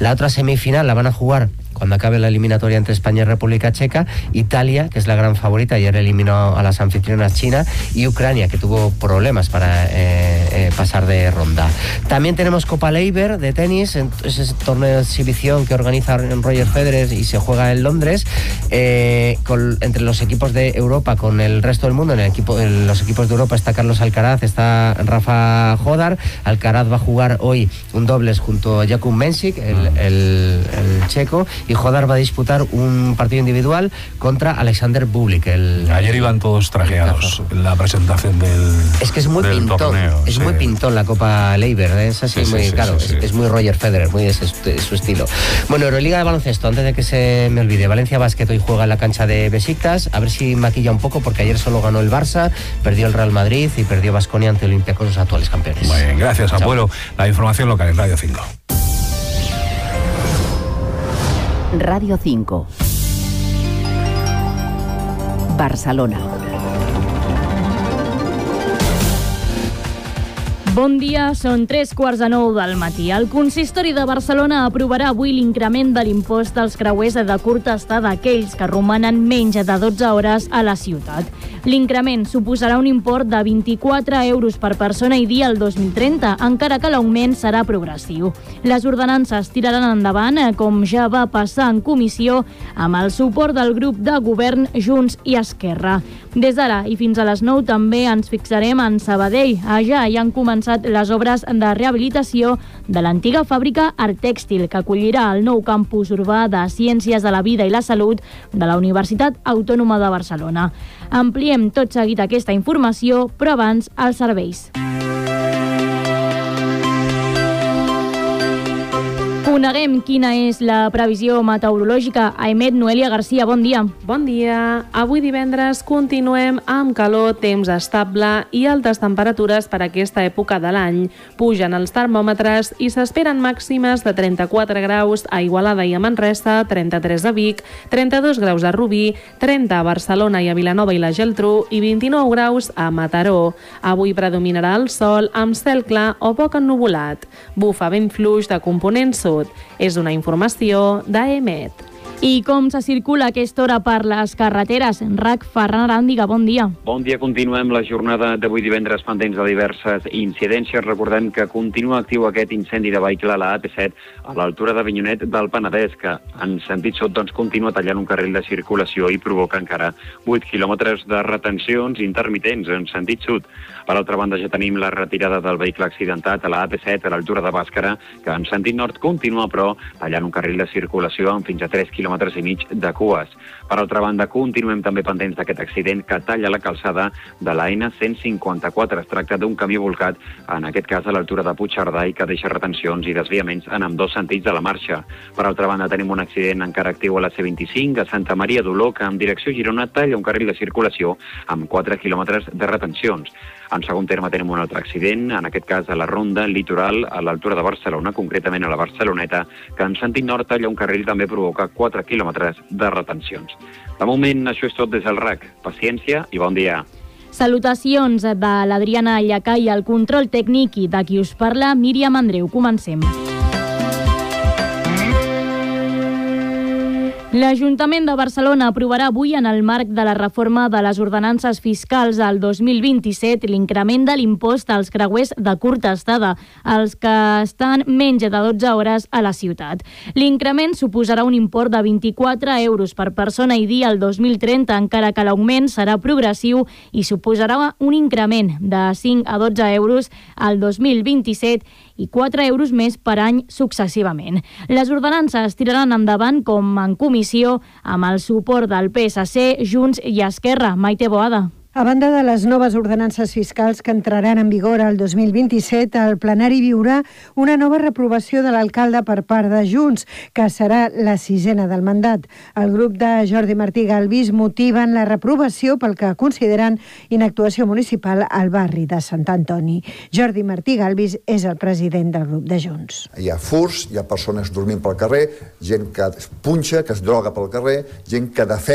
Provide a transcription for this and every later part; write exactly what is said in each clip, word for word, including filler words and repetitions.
La otra semifinal la van a jugar cuando acabe la eliminatoria entre España y República Checa, Italia, que es la gran favorita, ayer eliminó a las anfitrionas China, y Ucrania, que tuvo problemas para eh, eh, pasar de ronda. También tenemos Copa Leiber de tenis, ese torneo de exhibición que organiza Roger Federer y se juega en Londres, eh, con, entre los equipos de Europa con el resto del mundo. En, el equipo, en los equipos de Europa está Carlos Alcaraz, está Rafa Jodar. Alcaraz va a jugar hoy un dobles junto a Jakub Mensik, el, el, el checo, y Jodar va a disputar un partido individual contra Alexander Bublik. El, Ayer iban todos trajeados en la presentación del Es que es muy del pintón, torneo, es sí. muy pintón la Copa Leiber, ¿eh? Es así, sí, muy sí, claro, sí, sí. Es, es muy Roger Federer, muy de, ese, de su estilo. Bueno, Euroliga de baloncesto, antes de que se me olvide, Valencia Basket hoy juega en la cancha de Besiktas, a ver si maquilla un poco, porque ayer solo ganó el Barça, perdió el Real Madrid y perdió Baskonia ante Olympiacos, los actuales campeones. Muy bien, gracias, Chao. abuelo. La información local en Radio cinco. Radio cinco. Barcelona. Bon dia, són tres quarts de nou del matí. El Consistori de Barcelona aprovarà avui l'increment de l'impost als creuers de curta estada, aquells que romanen menys de dotze hores a la ciutat. L'increment suposarà un import de vint-i-quatre euros per persona i dia el dos mil trenta, encara que l'augment serà progressiu. Les ordenances tiraran endavant, com ja va passar en comissió, amb el suport del grup de govern Junts i Esquerra. Des d'ara i fins a les nou també ens fixarem en Sabadell. Allà hi han començat les obres de rehabilitació de l'antiga fàbrica Artèxtil, que acollirà el nou campus urbà de Ciències de la Vida i la Salut de la Universitat Autònoma de Barcelona. Ampliem tot seguit aquesta informació, però abans els serveis. Coneguem quina és la previsió meteorològica. Aimet, Noelia Garcia, bon dia. Bon dia. Avui divendres continuem amb calor, temps estable i altes temperatures per aquesta època de l'any. Pugen els termòmetres i s'esperen màximes de trenta-quatre graus a Igualada i a Manresa, trenta-tres a Vic, trenta-dos graus a Rubí, trenta a Barcelona i a Vilanova i la Geltrú i vint-i-nou graus a Mataró. Avui predominarà el sol amb cel clar o poc ennuvolat. Bufa vent fluix de component sud. És una informació d'A E M E T. I com se circula a aquesta hora per les carreteres? RAC, Ferran Aràndiga, bon dia. Bon dia, continuem la jornada d'avui divendres pendents de diverses incidències. Recordem que continua actiu aquest incendi de vehicle a la A P set a l'altura d'Avinyonet del Penedès, que en sentit sud doncs, continua tallant un carril de circulació i provoca encara vuit quilòmetres de retencions intermitents en sentit sud. Per altra banda, ja tenim la retirada del vehicle accidentat a la A P set a l'altura de Bàscara, que en sentit nord continua, però, tallant un carril de circulació amb fins a tres quilòmetres i mig de cues. Per altra banda, continuem també pendents d'aquest accident que talla la calçada de la N cent cinquanta-quatre. Es tracta d'un camió volcat, en aquest cas a l'altura de Puigcerdà, i que deixa retencions i desviaments en ambdós sentits de la marxa. Per altra banda, tenim un accident encara actiu a la C vint-i-cinc, a Santa Maria d'Oló, que en direcció Girona talla un carril de circulació amb quatre quilòmetres de retencions. En segon terme tenim un altre accident, en aquest cas a la Ronda Litoral, a l'altura de Barcelona, concretament a la Barceloneta, que en sentit nord talla un carril i també provoca quatre quilòmetres de retencions. De moment, això és tot des del RAC. Paciència i bon dia. Salutacions de l'Adriana Llacà i el control tècnic, i de qui us parla, Míriam Andreu. Comencem. L'Ajuntament de Barcelona aprovarà avui, en el marc de la reforma de les ordenances fiscals al dos mil vint-i-set, l'increment de l'impost als creuers de curta estada, els que estan menys de dotze hores a la ciutat. L'increment suposarà un import de vint-i-quatre euros per persona i dia el dos mil trenta, encara que l'augment serà progressiu i suposarà un increment de cinc a dotze euros al dos mil vint-i-set i quatre euros més per any successivament. Les ordenances tiraran endavant com en comissió amb el suport del P S C, Junts i Esquerra. Maite Boada. A banda de les noves ordenances fiscals que entraran en vigor el dos mil vint-i-set, el plenari viurà una nova reprovació de l'alcalde per part de Junts, que serà la sisena del mandat. El grup de Jordi Martí Galvis motiven la reprovació pel que consideren inactuació municipal al barri de Sant Antoni. Jordi Martí Galvis és el president del grup de Junts. Hi ha furs, hi ha persones dormint pel carrer, gent que es punxa, que es droga pel carrer, gent que defeca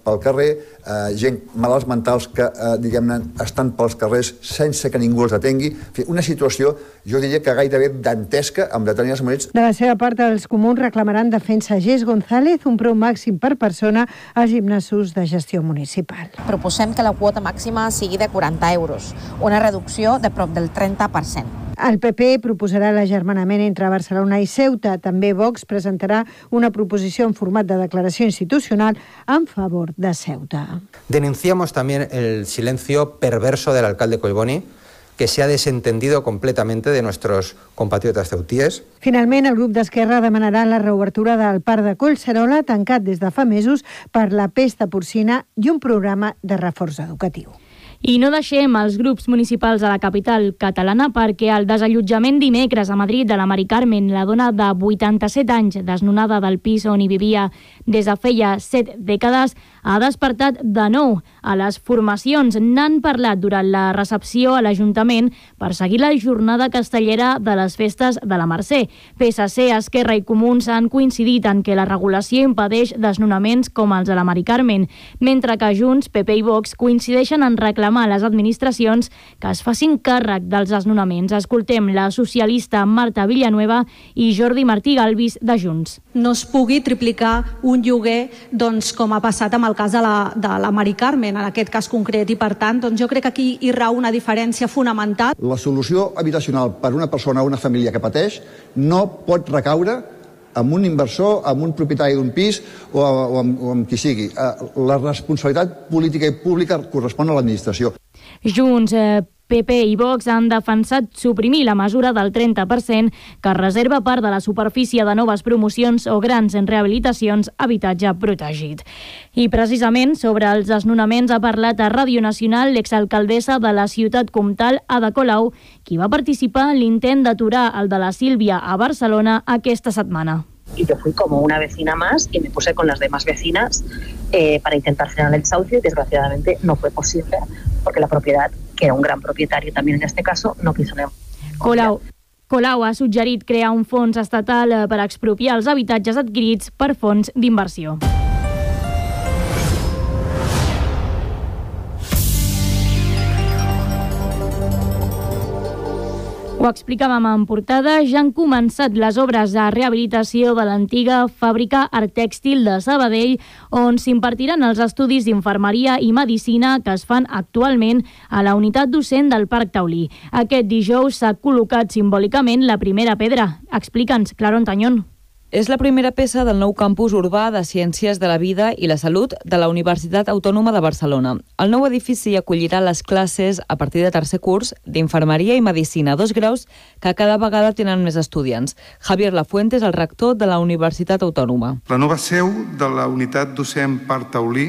pel carrer, eh, gent malalts mentals que, eh, diguem-ne, estan pels carrers sense que ningú els atengui. En fi, una situació, jo diria que gairebé dantesca amb determinats moments. De la seva part, els comuns reclamaran defensa Gés González, un preu màxim per persona als gimnasos de gestió municipal. Proposem que la quota màxima sigui de quaranta euros, una reducció de prop del trenta per cent. El P P proposarà l'agermanament entre Barcelona i Ceuta. També Vox presentarà una proposició en format de declaració institucional en favor de Ceuta. Denunciamos también el silencio perverso del alcalde Collboni, que se ha desentendido completamente de nuestros compatriotas ceutíes. Finalment, el grup d'Esquerra demanarà la reobertura del parc de Collserola, tancat des de fa mesos per la pesta porcina, i un programa de reforç educatiu. I no deixem els grups municipals a la capital catalana perquè el desallotjament dimecres a Madrid de la Mari Carmen, la dona de vuitanta-set anys desnonada del pis on hi vivia des de feia set dècades, ha despertat de nou a les formacions. N'han parlat durant la recepció a l'Ajuntament per seguir la jornada castellera de les festes de la Mercè. P S C, Esquerra i Comuns han coincidit en que la regulació impedeix desnonaments com els de la Mari Carmen, mentre que Junts, P P i Vox coincideixen en reclamar a les administracions que es facin càrrec dels desnonaments. Escoltem la socialista Marta Villanueva i Jordi Martí Galvis de Junts. No es pugui triplicar un lloguer, doncs, com ha passat amb el cas de la, de la Mari Carmen, en aquest cas concret, i per tant doncs, jo crec que aquí hi rau una diferència fonamental. La solució habitacional per a una persona o una família que pateix no pot recaure amb un inversor, amb un propietari d'un pis o, o, amb, o amb qui sigui. La responsabilitat política i pública correspon a l'administració. Junts, eh, P P i Vox han defensat suprimir la mesura del trenta per cent que reserva part de la superfície de noves promocions o grans en rehabilitacions habitatge protegit. I precisament sobre els desnonaments ha parlat a Ràdio Nacional l'exalcaldessa de la ciutat comtal, Ada Colau, qui va participar en l'intent d'aturar el de la Sílvia a Barcelona aquesta setmana. Y yo fui como una vecina más y me puse con las demás vecinas eh, para intentar frenar el desahucio y desgraciadamente no fue posible porque la propiedad, que era un gran propietario también en este caso, no quiso negociar. Colau, Colau ha suggerit crear un fons estatal per expropiar els habitatges adquirits per fons d'inversió. Ho explicàvem en portada, ja han començat les obres de rehabilitació de l'antiga fàbrica Art Tèxtil de Sabadell, on s'impartiran els estudis d'infermeria i medicina que es fan actualment a la unitat docent del Parc Taulí. Aquest dijous s'ha col·locat simbòlicament la primera pedra. Explica'ns, Claro Antañón. És la primera peça del nou campus urbà de Ciències de la Vida i la Salut de la Universitat Autònoma de Barcelona. El nou edifici acollirà les classes a partir de tercer curs d'Infermeria i Medicina, dos graus que cada vegada tenen més estudiants. Javier Lafuente és el rector de la Universitat Autònoma. La nova seu de la unitat docent Parc Taulí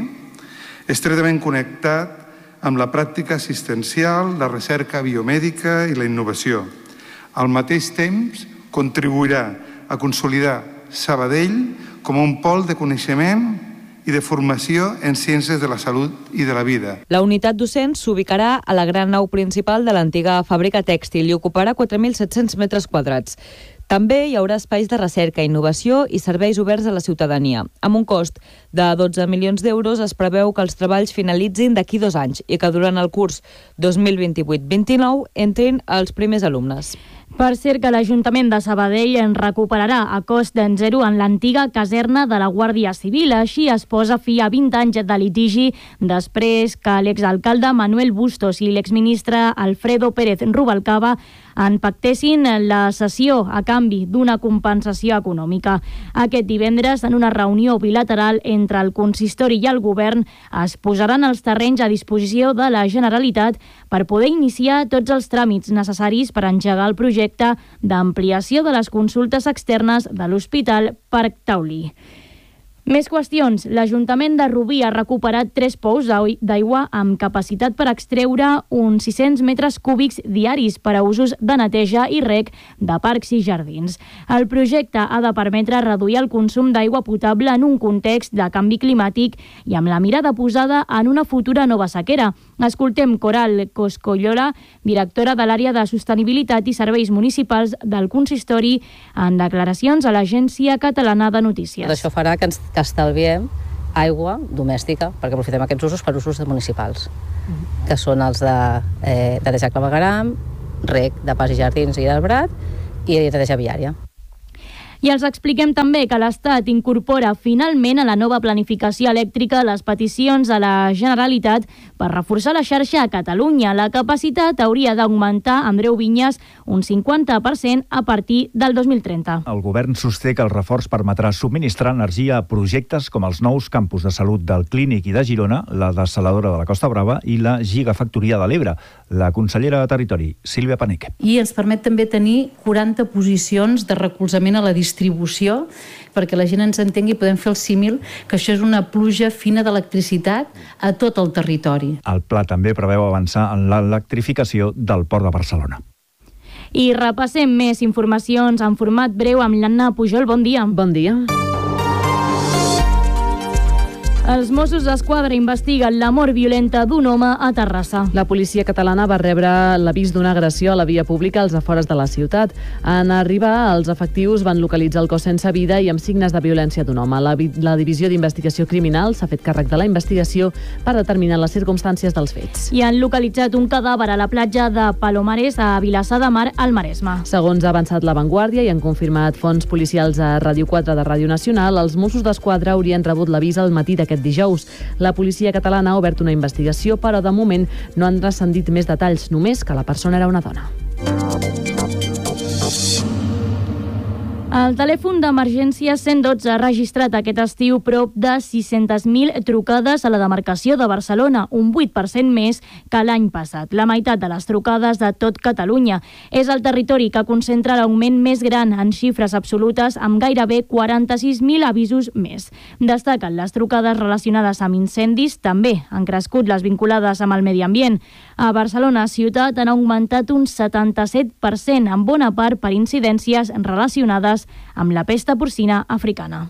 és estretament connectat amb la pràctica assistencial, la recerca biomèdica i la innovació. Al mateix temps, contribuirà a consolidar Sabadell com un pol de coneixement i de formació en ciències de la salut i de la vida. La unitat docent s'ubicarà a la gran nau principal de l'antiga fàbrica tèxtil i ocuparà quatre mil set-cents metres quadrats. També hi haurà espais de recerca, innovació i serveis oberts a la ciutadania. Amb un cost de dotze milions d'euros es preveu que els treballs finalitzin d'aquí dos anys i que durant el curs dos mil vint-i-vuit vint-i-nou entrin els primers alumnes. Per cert que l'Ajuntament de Sabadell en recuperarà a cost d'en zero en l'antiga caserna de la Guàrdia Civil. Així es posa fi a vint anys de litigi després que l'exalcalde Manuel Bustos i l'exministre Alfredo Pérez Rubalcaba en pactessin la cessió a canvi d'una compensació econòmica. Aquest divendres, en una reunió bilateral entre el consistori i el govern, es posaran els terrenys a disposició de la Generalitat per poder iniciar tots els tràmits necessaris per engegar el projecte d'ampliació de les consultes externes de l'Hospital Parc Taulí. Més qüestions. L'Ajuntament de Rubí ha recuperat tres pous d'aigua amb capacitat per extreure uns sis-cents metres cúbics diaris per a usos de neteja i reg de parcs i jardins. El projecte ha de permetre reduir el consum d'aigua potable en un context de canvi climàtic i amb la mirada posada en una futura nova sequera. Escoltem Coral Coscollola, directora de l'àrea de Sostenibilitat i Serveis Municipals del Consistori, en declaracions a l'Agència Catalana de Notícies. Això farà que ens que estalviem aigua domèstica, perquè aprofitem aquests usos per usos municipals, que són els de eh, neteja clavegueram, rec de pas i jardins i d'arbrat i neteja viària. I els expliquem també que l'Estat incorpora finalment a la nova planificació elèctrica les peticions a la Generalitat per reforçar la xarxa a Catalunya. La capacitat hauria d'augmentar, Andreu Vinyes, un cinquanta per cent a partir del dos mil trenta. El govern sosté que el reforç permetrà subministrar energia a projectes com els nous campus de salut del Clínic i de Girona, la dessaladora de la Costa Brava i la Gigafactoria de l'Ebre. La consellera de Territori, Sílvia Paneque. I ens permet també tenir quaranta posicions de recolzament a la distribució, perquè la gent ens entengui i podem fer el símil, que això és una pluja fina d'electricitat a tot el territori. El pla també preveu avançar en l'electrificació del Port de Barcelona. I repassem més informacions en format breu amb l'Anna Pujol. Bon dia. Bon dia. Els Mossos d'Esquadra investiguen la mort violenta d'un home a Terrassa. La policia catalana va rebre l'avís d'una agressió a la via pública als afores de la ciutat. En arribar, els efectius van localitzar el cos sense vida i amb signes de violència d'un home. La, la Divisió d'Investigació Criminal s'ha fet càrrec de la investigació per determinar les circumstàncies dels fets. I han localitzat un cadàver a la platja de Palomares a Vilassar de Mar, al Maresme. Segons ha avançat La Vanguardia i han confirmat fonts policials a Ràdio quatre de Ràdio Nacional, els Mossos d'Esquadra haurien rebut l'avís al matí d'aquest dijous. La policia catalana ha obert una investigació, però de moment no han transcendit més detalls, només que la persona era una dona. El telèfon d'emergència cent dotze ha registrat aquest estiu prop de sis-centes mil trucades a la demarcació de Barcelona, un vuit per cent més que l'any passat. La meitat de les trucades de tot Catalunya. És el territori que concentra l'augment més gran en xifres absolutes, amb gairebé quaranta-sis mil avisos més. Destaquen les trucades relacionades amb incendis, també han crescut les vinculades amb el medi ambient. A Barcelona ciutat han augmentat un setanta-set per cent, en bona part per incidències relacionades amb la pesta porcina africana.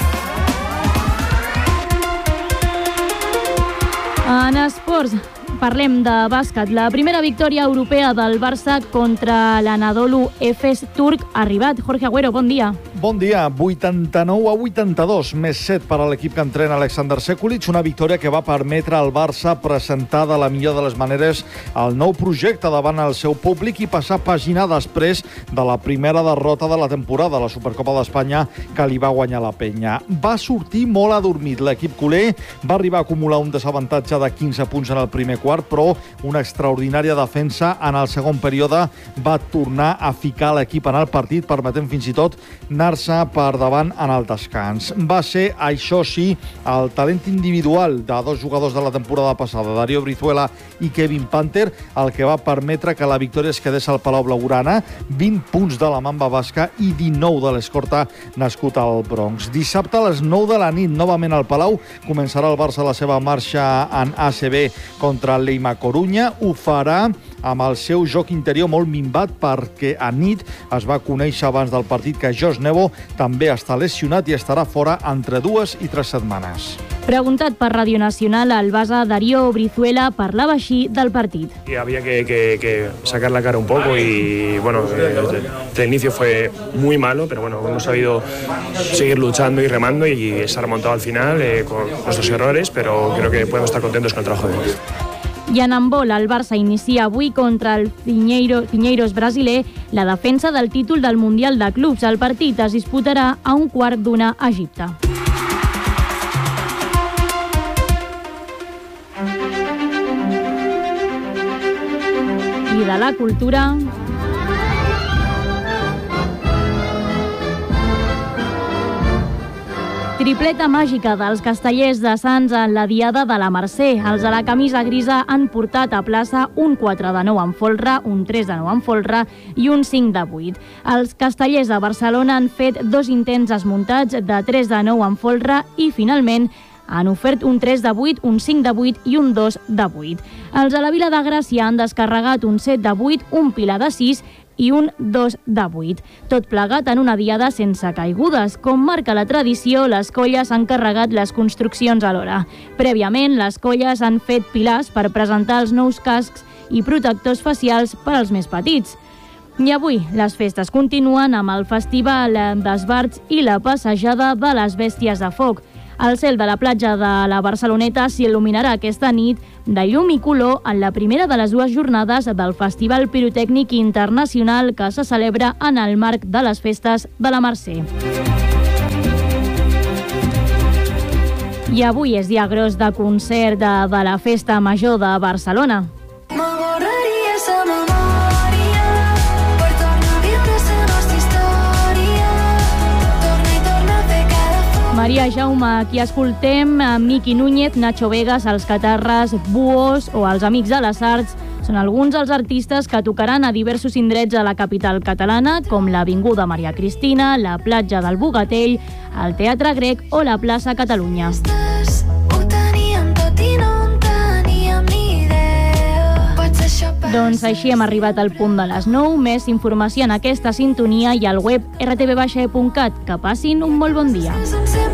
En esports, parlem de bàsquet. La primera victòria europea del Barça contra l'Anadolu Efes turc ha arribat. Jorge Agüero, bon dia. Bon dia, vuitanta-nou a vuitanta-dos, més set per a l'equip que entrena Alexander Sekulic, una victòria que va permetre al Barça presentar de la millor de les maneres el nou projecte davant el seu públic i passar pàgina després de la primera derrota de la temporada, la Supercopa d'Espanya, que li va guanyar la penya. Va sortir molt adormit l'equip culer, va arribar a acumular un desavantatge de quinze punts en el primer quart, però una extraordinària defensa en el segon període va tornar a ficar l'equip en el partit, permetent fins i tot anar per davant en el descans. Va ser, això sí, el talent individual de dos jugadors de la temporada passada, Darío Brizuela i Kevin Panther, el que va permetre que la victòria es quedés al Palau Blaugrana, vint punts de la Mamba basca i dinou de l'Escorta nascut al Bronx. Dissabte a les nou de la nit, novament al Palau, començarà el Barça la seva marxa en A C B contra l'Eima Corunya. Ho farà amb el seu joc interior molt minvat perquè a nit es va conèixer abans del partit que Josh Nebo també està lesionat i estarà fora entre dues i tres setmanes. Preguntat per Radio Nacional, el base Darío Brizuela parlava així del partit. Y había que, que, que sacar la cara un poco y bueno, el, el inicio fue muy malo, pero bueno, hemos sabido seguir luchando y remando y se ha remontado al final eh, con nuestros errores, pero creo que podemos estar contentos con el trabajo de hoy. I en handbol, el Barça inicia avui contra el Pinheiro, Pinheiros brasiler la defensa del títol del Mundial de Clubs. El partit es disputarà a un quart d'una a Egipte. I de la cultura... Tripleta màgica dels castellers de Sants en la diada de la Mercè. Els de la camisa grisa han portat a plaça un quatre de nou en folre, un tres de nou en folre i un cinc de vuit. Els castellers de Barcelona han fet dos intents desmuntats de tres de nou en folre i, finalment, han ofert un tres de vuit, un cinc de vuit i un dos de vuit. Els de la Vila de Gràcia han descarregat un set de vuit, un pilar de sis i un dos de vuit. Tot plegat en una diada sense caigudes. Com marca la tradició, les colles han carregat les construccions alhora. Prèviament, les colles han fet pilars per presentar els nous cascs i protectors facials per als més petits. I avui les festes continuen amb el Festival d'Esbarts i la passejada de les bèsties de foc. El cel de la platja de la Barceloneta s'il·luminarà aquesta nit de llum i color en la primera de les dues jornades del Festival Pirotècnic Internacional que se celebra en el marc de les festes de la Mercè. I avui és dia gros de concert de, de la Festa Major de Barcelona. Maria Jaume, aquí escoltem a Miqui Núñez, Nacho Vegas, els Catarres, Buos o els Amics de les Arts. Són alguns dels artistes que tocaran a diversos indrets a la capital catalana, com l'Avinguda Maria Cristina, la platja del Bogatell, el Teatre Grec o la plaça Catalunya. Doncs així hem arribat al punt de les nou. Més informació en aquesta sintonia i al web erre te ve baixa e punt cat. Que passin un molt bon dia.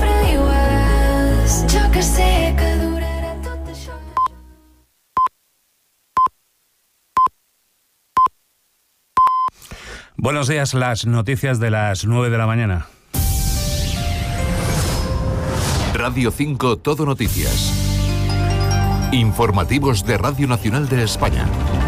Buenos días, las noticias de las nueve de la mañana. Radio cinco Todo Noticias. Informativos de Radio Nacional de España.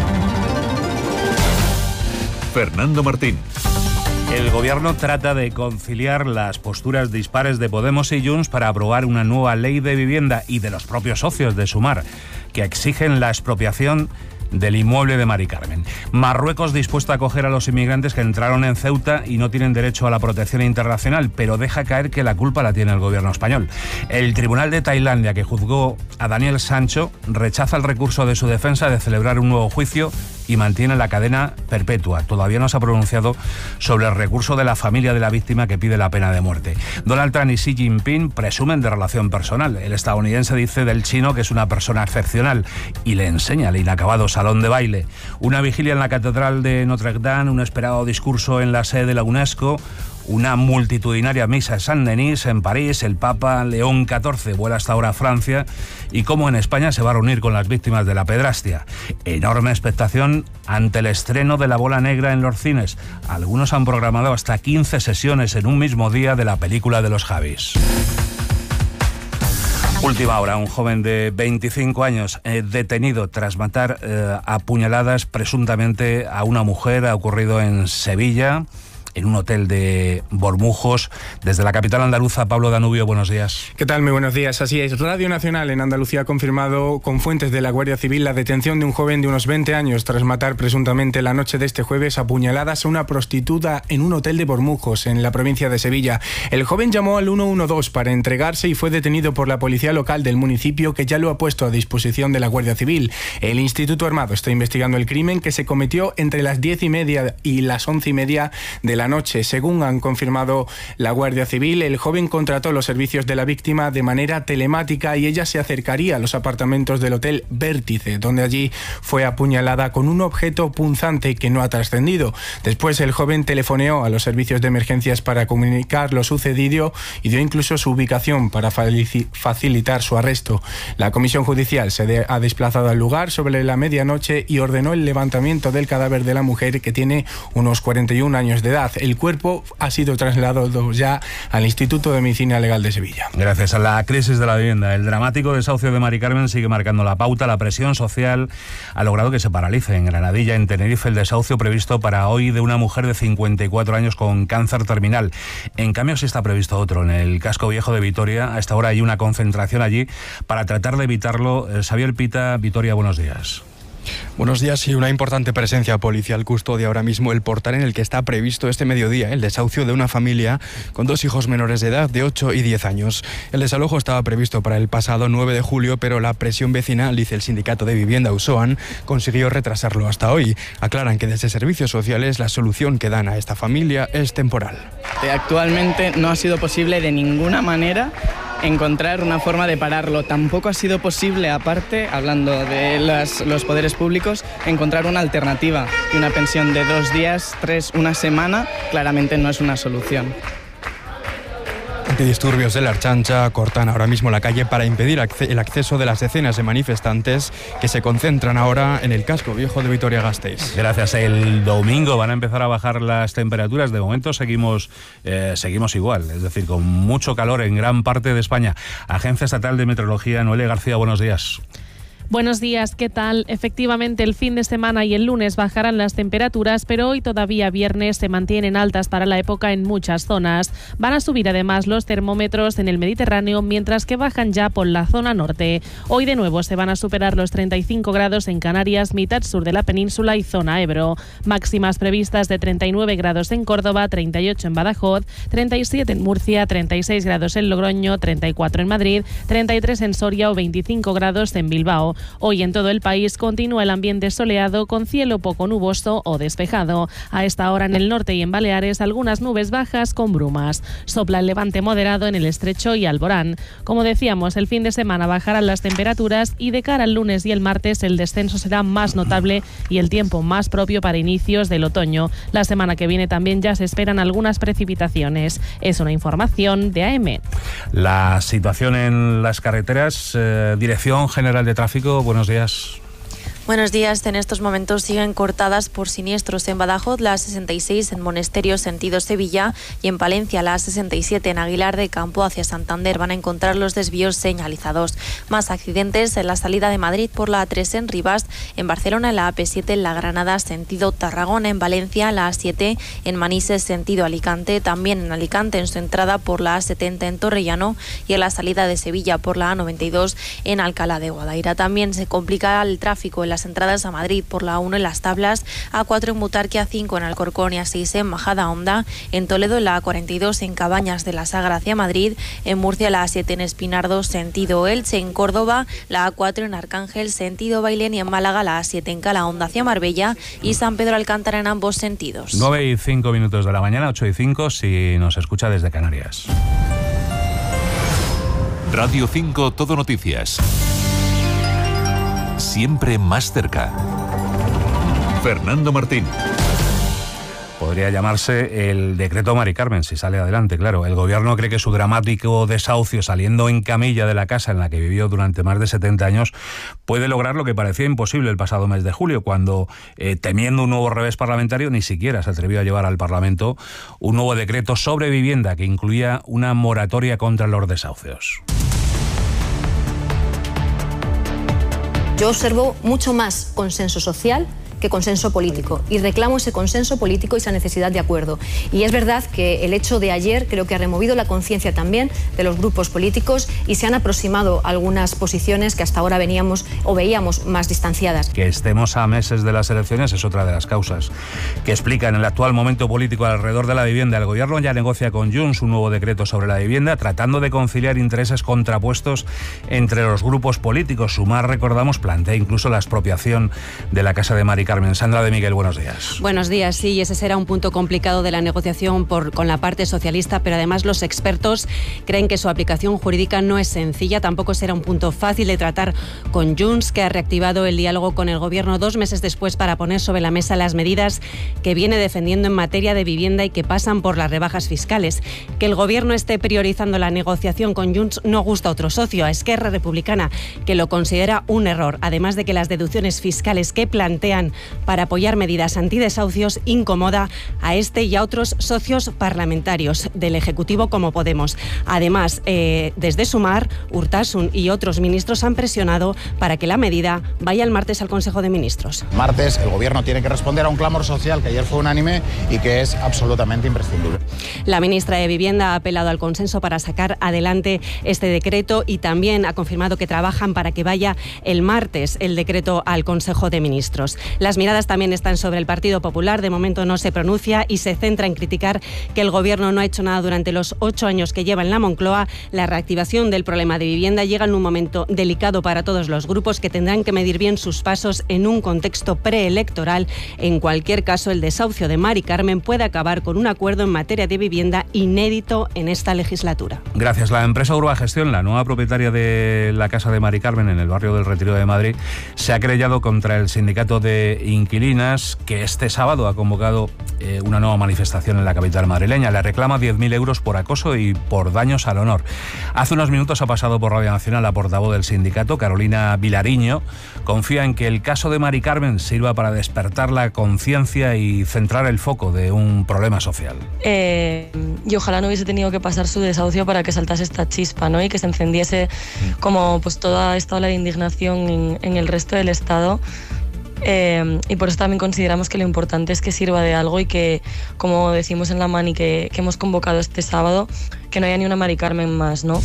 Fernando Martín. El gobierno trata de conciliar las posturas dispares de Podemos y Junts para aprobar una nueva ley de vivienda y de los propios socios de Sumar, que exigen la expropiación del inmueble de Mari Carmen. Marruecos dispuesto a acoger a los inmigrantes que entraron en Ceuta y no tienen derecho a la protección internacional, pero deja caer que la culpa la tiene el gobierno español. El Tribunal de Tailandia, que juzgó a Daniel Sancho, rechaza el recurso de su defensa de celebrar un nuevo juicio y mantiene la cadena perpetua. Todavía no se ha pronunciado sobre el recurso de la familia de la víctima que pide la pena de muerte. Donald Trump y Xi Jinping presumen de relación personal. El estadounidense dice del chino que es una persona excepcional y le enseña el inacabado salón de baile. Una vigilia en la Catedral de Notre Dame, un esperado discurso en la sede de la UNESCO, una multitudinaria misa en Saint-Denis, en París. El Papa León catorce vuela hasta ahora a Francia y como en España se va a reunir con las víctimas de la pedrastia. Enorme expectación ante el estreno de La Bola Negra en los cines. Algunos han programado hasta quince sesiones en un mismo día de la película de los Javis. Última hora, un joven de veinticinco años eh, detenido tras matar eh, a puñaladas presuntamente a una mujer. Ha ocurrido en Sevilla, en un hotel de Bormujos. Desde la capital andaluza, Pablo Danubio, buenos días. ¿Qué tal? Muy buenos días. Así es, Radio Nacional en Andalucía ha confirmado con fuentes de la Guardia Civil la detención de un joven de unos veinte años tras matar presuntamente la noche de este jueves a puñaladas a una prostituta en un hotel de Bormujos, en la provincia de Sevilla. El joven llamó al uno uno dos para entregarse y fue detenido por la policía local del municipio, que ya lo ha puesto a disposición de la Guardia Civil. El Instituto Armado está investigando el crimen, que se cometió entre las diez y media y las once y media de la noche. Según han confirmado la Guardia Civil, el joven contrató los servicios de la víctima de manera telemática y ella se acercaría a los apartamentos del Hotel Vértice, donde allí fue apuñalada con un objeto punzante que no ha trascendido. Después el joven telefoneó a los servicios de emergencias para comunicar lo sucedido y dio incluso su ubicación para facilitar su arresto. La comisión judicial se de- ha desplazado al lugar sobre la medianoche y ordenó el levantamiento del cadáver de la mujer, que tiene unos cuarenta y un años de edad. El cuerpo ha sido trasladado ya al Instituto de Medicina Legal de Sevilla. Gracias a la crisis de la vivienda, el dramático desahucio de Mari Carmen sigue marcando la pauta. La presión social ha logrado que se paralice en Granadilla, en Tenerife, el desahucio previsto para hoy de una mujer de cincuenta y cuatro años con cáncer terminal. En cambio, sí está previsto otro en el casco viejo de Vitoria. A esta hora hay una concentración allí para tratar de evitarlo. Xavier Pita, Vitoria, buenos días. Buenos días. Y una importante presencia policial custodia ahora mismo el portal en el que está previsto este mediodía el desahucio de una familia con dos hijos menores de edad de ocho y diez años. El desalojo estaba previsto para el pasado nueve de julio, pero la presión vecinal, dice el sindicato de vivienda USOAN, consiguió retrasarlo hasta hoy. Aclaran que desde Servicios Sociales la solución que dan a esta familia es temporal. Actualmente no ha sido posible de ninguna manera encontrar una forma de pararlo. Tampoco ha sido posible, aparte, hablando de las, los poderes públicos, encontrar una alternativa. Y una pensión de dos días, tres, una semana, claramente no es una solución. Antidisturbios de la Archancha cortan ahora mismo la calle para impedir el acceso de las decenas de manifestantes que se concentran ahora en el casco viejo de Vitoria-Gasteiz. Gracias. El domingo van a empezar a bajar las temperaturas. De momento seguimos, eh, seguimos igual, es decir, con mucho calor en gran parte de España. Agencia Estatal de Meteorología, Noelia García, buenos días. Buenos días, ¿qué tal? Efectivamente, el fin de semana y el lunes bajarán las temperaturas, pero hoy todavía viernes se mantienen altas para la época en muchas zonas. Van a subir además los termómetros en el Mediterráneo, mientras que bajan ya por la zona norte. Hoy de nuevo se van a superar los treinta y cinco grados en Canarias, mitad sur de la península y zona Ebro. Máximas previstas de treinta y nueve grados en Córdoba, treinta y ocho en Badajoz, treinta y siete en Murcia, treinta y seis grados en Logroño, treinta y cuatro en Madrid, treinta y tres en Soria o veinticinco grados en Bilbao. Hoy en todo el país continúa el ambiente soleado con cielo poco nuboso o despejado. A esta hora en el norte y en Baleares algunas nubes bajas con brumas. Sopla el levante moderado en el Estrecho y Alborán. Como decíamos, el fin de semana bajarán las temperaturas y de cara al lunes y el martes el descenso será más notable y el tiempo más propio para inicios del otoño. La semana que viene también ya se esperan algunas precipitaciones. Es una información de A M. La situación en las carreteras, eh, Dirección General de Tráfico. Buenos días. Buenos días. En estos momentos siguen cortadas por siniestros en Badajoz la A sesenta y seis en Monesterio sentido Sevilla y en Palencia la A sesenta y siete en Aguilar de Campo hacia Santander. Van a encontrar los desvíos señalizados. Más accidentes en la salida de Madrid por la A tres en Rivas, en Barcelona en la A P siete en La Granada sentido Tarragona, en Valencia la A siete en Manises sentido Alicante, también en Alicante en su entrada por la A setenta en Torrellano y en la salida de Sevilla por la A noventa y dos en Alcalá de Guadaira. También se complica el tráfico en las entradas a Madrid por la A uno en Las Tablas, A cuatro en Butarque, A cinco en Alcorcón y A seis en Majadahonda, en Toledo en la A cuarenta y dos en Cabañas de la Sagra hacia Madrid, en Murcia la A siete en Espinardo sentido Elche, en Córdoba la A cuatro en Arcángel sentido Bailén y en Málaga la A siete en Calahonda hacia Marbella y San Pedro Alcántara en ambos sentidos. nueve y cinco minutos de la mañana, ocho y cinco si nos escucha desde Canarias. Radio cinco Todo Noticias. Siempre más cerca. Fernando Martín. Podría llamarse el decreto Mari Carmen, si sale adelante, claro. El gobierno cree que su dramático desahucio saliendo en camilla de la casa en la que vivió durante más de setenta años puede lograr lo que parecía imposible el pasado mes de julio, cuando, eh, temiendo un nuevo revés parlamentario, ni siquiera se atrevió a llevar al Parlamento un nuevo decreto sobre vivienda que incluía una moratoria contra los desahucios. Yo observo mucho más consenso social que consenso político y reclamo ese consenso político y esa necesidad de acuerdo. Y es verdad que el hecho de ayer creo que ha removido la conciencia también de los grupos políticos y se han aproximado algunas posiciones que hasta ahora veníamos o veíamos más distanciadas. Que estemos a meses de las elecciones es otra de las causas que explican el actual momento político alrededor de la vivienda. El gobierno ya negocia con Junts un nuevo decreto sobre la vivienda, tratando de conciliar intereses contrapuestos entre los grupos políticos. Sumar, recordamos, plantea incluso la expropiación de la casa de Mari Carmen. Sandra de Miguel, buenos días. Buenos días, sí, ese será un punto complicado de la negociación por, con la parte socialista, pero además los expertos creen que su aplicación jurídica no es sencilla, tampoco será un punto fácil de tratar con Junts, que ha reactivado el diálogo con el gobierno dos meses después para poner sobre la mesa las medidas que viene defendiendo en materia de vivienda y que pasan por las rebajas fiscales. Que el gobierno esté priorizando la negociación con Junts no gusta a otro socio, a Esquerra Republicana, que lo considera un error, además de que las deducciones fiscales que plantean para apoyar medidas antidesahucios incomoda a este y a otros socios parlamentarios del Ejecutivo como Podemos. Además, eh, desde Sumar, Urtasun y otros ministros han presionado para que la medida vaya el martes al Consejo de Ministros. Martes el Gobierno tiene que responder a un clamor social que ayer fue unánime y que es absolutamente imprescindible. La ministra de Vivienda ha apelado al consenso para sacar adelante este decreto y también ha confirmado que trabajan para que vaya el martes el decreto al Consejo de Ministros. Las miradas también están sobre el Partido Popular. De momento no se pronuncia y se centra en criticar que el Gobierno no ha hecho nada durante los ocho años que lleva en la Moncloa. La reactivación del problema de vivienda llega en un momento delicado para todos los grupos que tendrán que medir bien sus pasos en un contexto preelectoral. En cualquier caso, el desahucio de Mari Carmen puede acabar con un acuerdo en materia de vivienda inédito en esta legislatura. Gracias. La empresa Urbagestión, la nueva propietaria de la casa de Mari Carmen en el barrio del Retiro de Madrid, se ha querellado contra el sindicato de de inquilinas que este sábado ha convocado eh, una nueva manifestación en la capital madrileña. Le reclama diez mil euros por acoso y por daños al honor. Hace unos minutos ha pasado por Radio Nacional la portavoz del sindicato, Carolina Vilariño. Confía en que el caso de Mari Carmen sirva para despertar la conciencia y centrar el foco de un problema social. Eh, y ojalá no hubiese tenido que pasar su desahucio para que saltase esta chispa, ¿no? Y que se encendiese como pues toda esta ola de indignación en, en el resto del Estado. Eh, y por eso también consideramos que lo importante es que sirva de algo y que, como decimos en la Mani que, que hemos convocado este sábado, que no haya ni una Mari Carmen más, ¿no?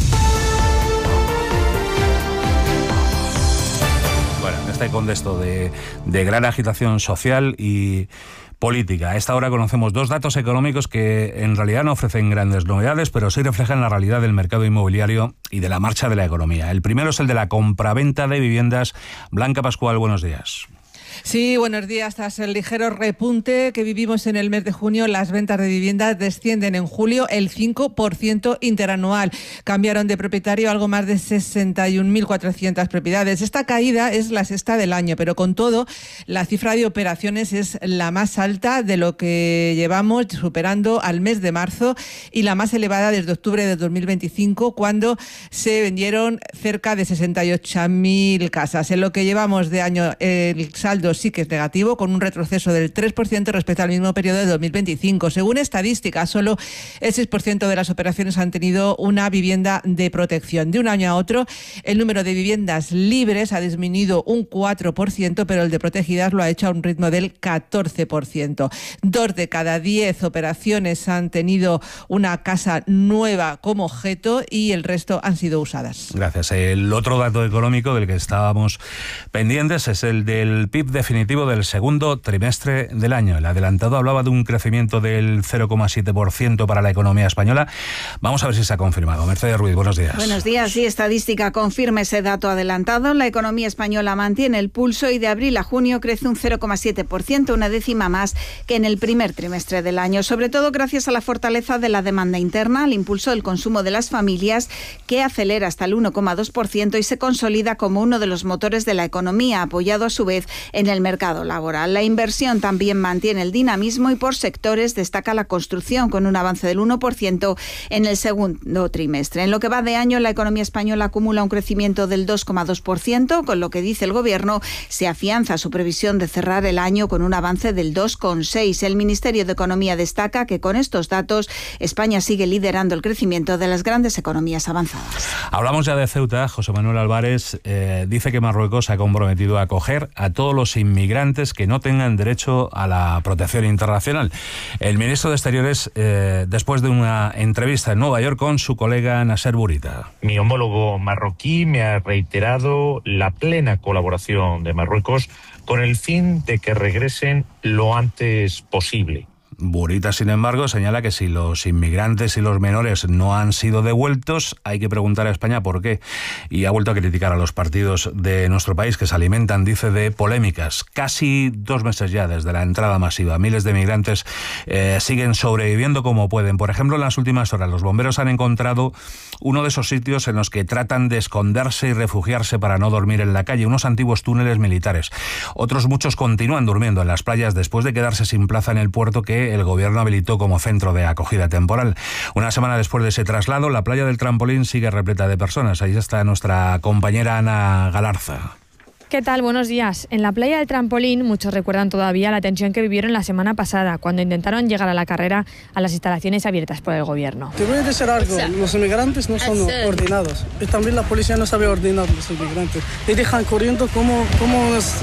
Bueno, en este contexto de, de gran agitación social y política. A esta hora conocemos dos datos económicos que en realidad no ofrecen grandes novedades, pero sí reflejan la realidad del mercado inmobiliario y de la marcha de la economía. El primero es el de la compraventa de viviendas. Blanca Pascual, buenos días. Sí, buenos días. Tras el ligero repunte que vivimos en el mes de junio, las ventas de viviendas descienden en julio el cinco por ciento interanual. Cambiaron de propietario algo más de sesenta y un mil cuatrocientas propiedades. Esta caída es la sexta del año, pero con todo, la cifra de operaciones es la más alta de lo que llevamos, superando al mes de marzo, y la más elevada desde octubre de dos mil veinticinco, cuando se vendieron cerca de sesenta y ocho mil casas. En lo que llevamos de año, el saldo sí que es negativo, con un retroceso del tres por ciento respecto al mismo periodo de dos mil veinticinco. Según estadísticas, solo el seis por ciento de las operaciones han tenido una vivienda de protección. De un año a otro, el número de viviendas libres ha disminuido un cuatro por ciento, pero el de protegidas lo ha hecho a un ritmo del catorce por ciento. Dos de cada diez operaciones han tenido una casa nueva como objeto y el resto han sido usadas. Gracias. El otro dato económico del que estábamos pendientes es el del P I B definitivo del segundo trimestre del año. El adelantado hablaba de un crecimiento del cero coma siete por ciento para la economía española. Vamos a ver si se ha confirmado. Mercedes Ruiz, buenos días. Buenos días. Sí, estadística confirma ese dato adelantado. La economía española mantiene el pulso y de abril a junio crece un cero coma siete por ciento, una décima más que en el primer trimestre del año, sobre todo gracias a la fortaleza de la demanda interna, al impulso del consumo de las familias, que acelera hasta el uno coma dos por ciento y se consolida como uno de los motores de la economía, apoyado a su vez en el mercado laboral. La inversión también mantiene el dinamismo y por sectores destaca la construcción, con un avance del uno por ciento en el segundo trimestre. En lo que va de año, la economía española acumula un crecimiento del dos coma dos por ciento, con lo que dice el Gobierno se afianza su previsión de cerrar el año con un avance del dos coma seis por ciento. El Ministerio de Economía destaca que con estos datos España sigue liderando el crecimiento de las grandes economías avanzadas. Hablamos ya de Ceuta. José Manuel Álvarez eh, dice que Marruecos se ha comprometido a acoger a todos los inmigrantes que no tengan derecho a la protección internacional. El ministro de Exteriores, eh, después de una entrevista en Nueva York con su colega Nasser Bourita. Mi homólogo marroquí me ha reiterado la plena colaboración de Marruecos con el fin de que regresen lo antes posible. Bourita, sin embargo, señala que si los inmigrantes y los menores no han sido devueltos, hay que preguntar a España por qué. Y ha vuelto a criticar a los partidos de nuestro país que se alimentan, dice, de polémicas. Casi dos meses ya desde la entrada masiva. Miles de migrantes eh, siguen sobreviviendo como pueden. Por ejemplo, en las últimas horas los bomberos han encontrado uno de esos sitios en los que tratan de esconderse y refugiarse para no dormir en la calle, unos antiguos túneles militares. Otros muchos continúan durmiendo en las playas después de quedarse sin plaza en el puerto que el gobierno habilitó como centro de acogida temporal. Una semana después de ese traslado, la playa del Trampolín sigue repleta de personas. Ahí está nuestra compañera Ana Galarza. ¿Qué tal? Buenos días. En la playa del Trampolín muchos recuerdan todavía la tensión que vivieron la semana pasada cuando intentaron llegar a la carrera a las instalaciones abiertas por el gobierno. Te voy a decir algo, los inmigrantes no son ordenados y también la policía no sabe ordenar a los inmigrantes. Y dejan corriendo como, como los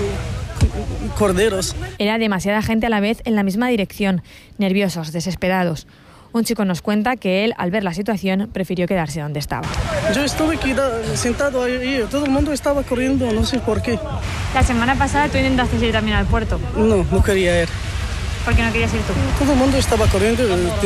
corderos. Era demasiada gente a la vez en la misma dirección, nerviosos, desesperados. Un chico nos cuenta que él, al ver la situación, prefirió quedarse donde estaba. Yo estuve sentado ahí, todo el mundo estaba corriendo, no sé por qué. La semana pasada tú intentaste ir también al puerto. No, no quería ir. ¿Por qué no querías ir tú? Todo el mundo estaba corriendo,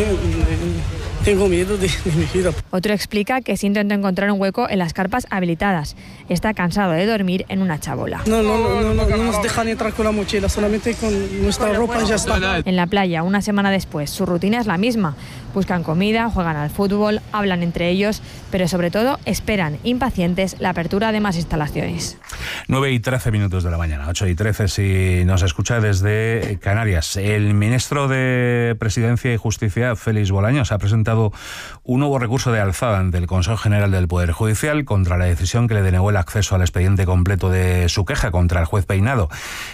tengo miedo de, de mi vida. Otro explica que sí intentó encontrar un hueco en las carpas habilitadas. Está cansado de dormir en una chabola. No, no, no, no, no, no nos dejan entrar con la mochila, solamente con nuestra ropa y ya está. En la playa, una semana después, su rutina es la misma. Buscan comida, juegan al fútbol, hablan entre ellos, pero sobre todo esperan, impacientes, la apertura de más instalaciones. nueve y trece minutos de la mañana, ocho y trece si nos escucha desde Canarias. El ministro de Presidencia y Justicia, Félix Bolaños, ha presentado un nuevo recurso de alzada ante el Consejo General del Poder Judicial contra la decisión que le denegó el acceso al expediente completo de su queja contra el juez Peinado.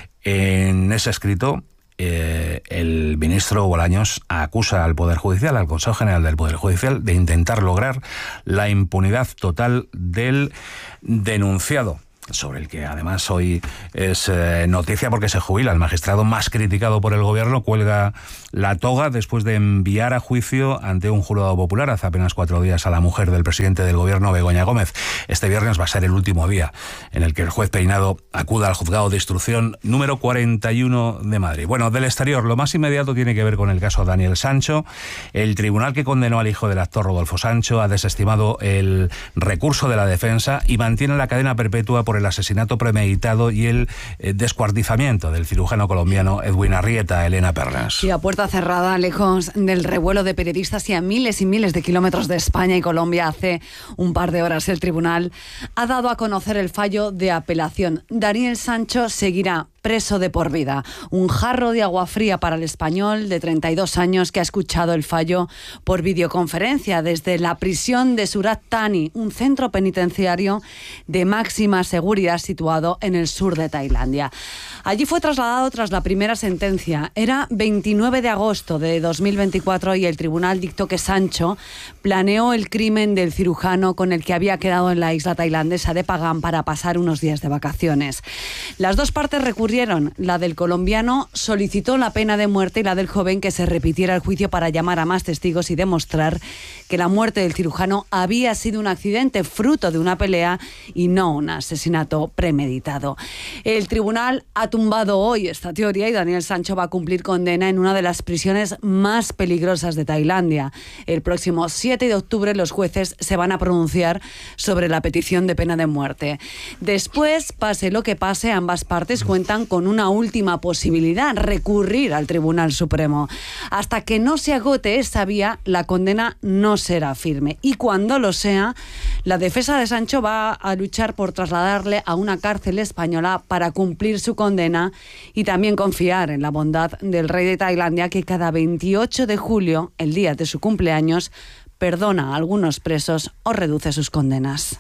En ese escrito, Eh, el ministro Bolaños acusa al Poder Judicial, al Consejo General del Poder Judicial, de intentar lograr la impunidad total del denunciado, sobre el que además hoy es eh, noticia porque se jubila. El magistrado más criticado por el gobierno cuelga la toga después de enviar a juicio ante un jurado popular hace apenas cuatro días a la mujer del presidente del gobierno, Begoña Gómez. Este viernes va a ser el último día en el que el juez Peinado acuda al juzgado de instrucción número cuarenta y uno de Madrid. Bueno, del exterior, lo más inmediato tiene que ver con el caso Daniel Sancho. El tribunal que condenó al hijo del actor Rodolfo Sancho ha desestimado el recurso de la defensa y mantiene la cadena perpetua por el asesinato premeditado y el eh, descuartizamiento del cirujano colombiano Edwin Arrieta. Elena Pernas. Y a puerta cerrada, lejos del revuelo de periodistas y a miles y miles de kilómetros de España y Colombia, hace un par de horas el tribunal ha dado a conocer el fallo de apelación. Daniel Sancho seguirá preso de por vida. Un jarro de agua fría para el español de treinta y dos años que ha escuchado el fallo por videoconferencia desde la prisión de Surat Thani, un centro penitenciario de máxima seguridad situado en el sur de Tailandia. Allí fue trasladado tras la primera sentencia. Era veintinueve de agosto de dos mil veinticuatro y el tribunal dictó que Sancho planeó el crimen del cirujano con el que había quedado en la isla tailandesa de Pagán para pasar unos días de vacaciones. Las dos partes recurrieron. La del colombiano solicitó la pena de muerte y la del joven que se repitiera el juicio para llamar a más testigos y demostrar que la muerte del cirujano había sido un accidente fruto de una pelea y no un asesinato premeditado. El tribunal ha tumbado hoy esta teoría y Daniel Sancho va a cumplir condena en una de las prisiones más peligrosas de Tailandia. El próximo siete de octubre los jueces se van a pronunciar sobre la petición de pena de muerte. Después, pase lo que pase, ambas partes cuentan con una última posibilidad, recurrir al Tribunal Supremo. Hasta que no se agote esa vía, la condena no será firme. Y cuando lo sea, la defensa de Sancho va a luchar por trasladarle a una cárcel española para cumplir su condena y también confiar en la bondad del rey de Tailandia, que cada veintiocho de julio, el día de su cumpleaños, perdona a algunos presos o reduce sus condenas.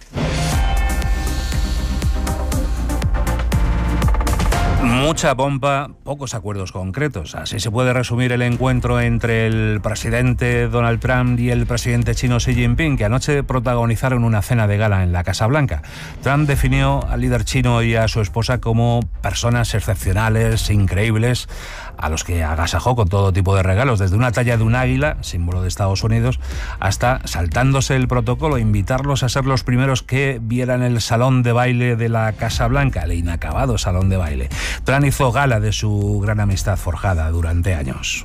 Mucha pompa, pocos acuerdos concretos. Así se puede resumir el encuentro entre el presidente Donald Trump y el presidente chino Xi Jinping, que anoche protagonizaron una cena de gala en la Casa Blanca. Trump definió al líder chino y a su esposa como personas excepcionales, increíbles, a los que agasajó con todo tipo de regalos, desde una talla de un águila, símbolo de Estados Unidos, hasta, saltándose el protocolo, invitarlos a ser los primeros que vieran el salón de baile de la Casa Blanca, el inacabado salón de baile. Trump hizo gala de su gran amistad forjada durante años.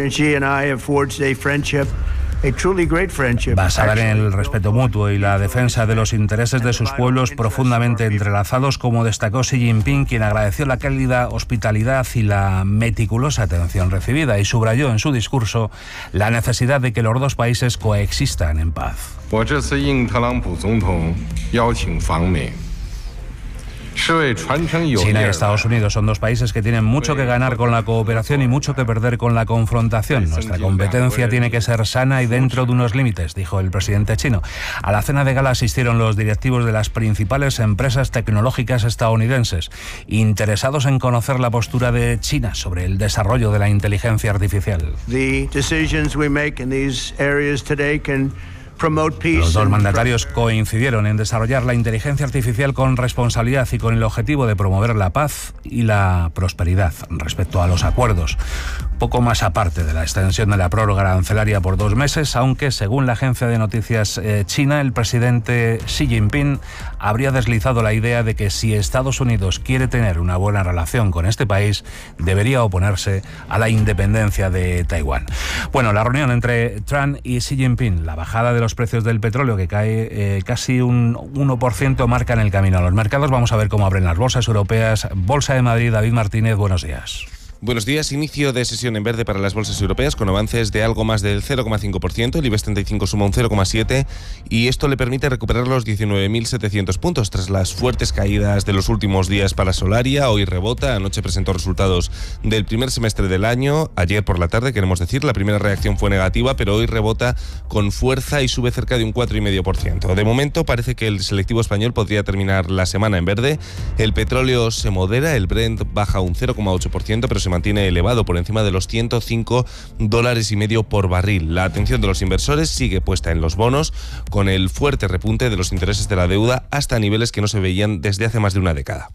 Basada en el respeto mutuo y la defensa de los intereses de sus pueblos profundamente entrelazados, como destacó Xi Jinping, quien agradeció la cálida hospitalidad y la meticulosa atención recibida y subrayó en su discurso la necesidad de que los dos países coexistan en paz. China y Estados Unidos son dos países que tienen mucho que ganar con la cooperación y mucho que perder con la confrontación. Nuestra competencia tiene que ser sana y dentro de unos límites, dijo el presidente chino. A la cena de gala asistieron los directivos de las principales empresas tecnológicas estadounidenses, interesados en conocer la postura de China sobre el desarrollo de la inteligencia artificial. Los dos mandatarios coincidieron en desarrollar la inteligencia artificial con responsabilidad y con el objetivo de promover la paz y la prosperidad. Respecto a los acuerdos, poco más aparte de la extensión de la prórroga arancelaria por dos meses, aunque según la agencia de noticias eh, china, el presidente Xi Jinping habría deslizado la idea de que si Estados Unidos quiere tener una buena relación con este país, debería oponerse a la independencia de Taiwán. Bueno, la reunión entre Trump y Xi Jinping, la bajada de los precios del petróleo que cae eh, casi un uno por ciento, marca en el camino a los mercados. Vamos a ver cómo abren las bolsas europeas. Bolsa de Madrid, David Martínez, buenos días. Buenos días. Inicio de sesión en verde para las bolsas europeas con avances de algo más del cero coma cinco por ciento. El IBEX treinta y cinco suma un cero coma siete por ciento y esto le permite recuperar los diecinueve mil setecientos puntos tras las fuertes caídas de los últimos días para Solaria. Hoy rebota. Anoche presentó resultados del primer semestre del año. Ayer por la tarde, queremos decir, la primera reacción fue negativa, pero hoy rebota con fuerza y sube cerca de un cuatro coma cinco por ciento. De momento parece que el selectivo español podría terminar la semana en verde. El petróleo se modera, el Brent baja un cero coma ocho por ciento, pero se mantiene elevado por encima de los ciento cinco dólares y medio por barril. La atención de los inversores sigue puesta en los bonos, con el fuerte repunte de los intereses de la deuda hasta niveles que no se veían desde hace más de una década.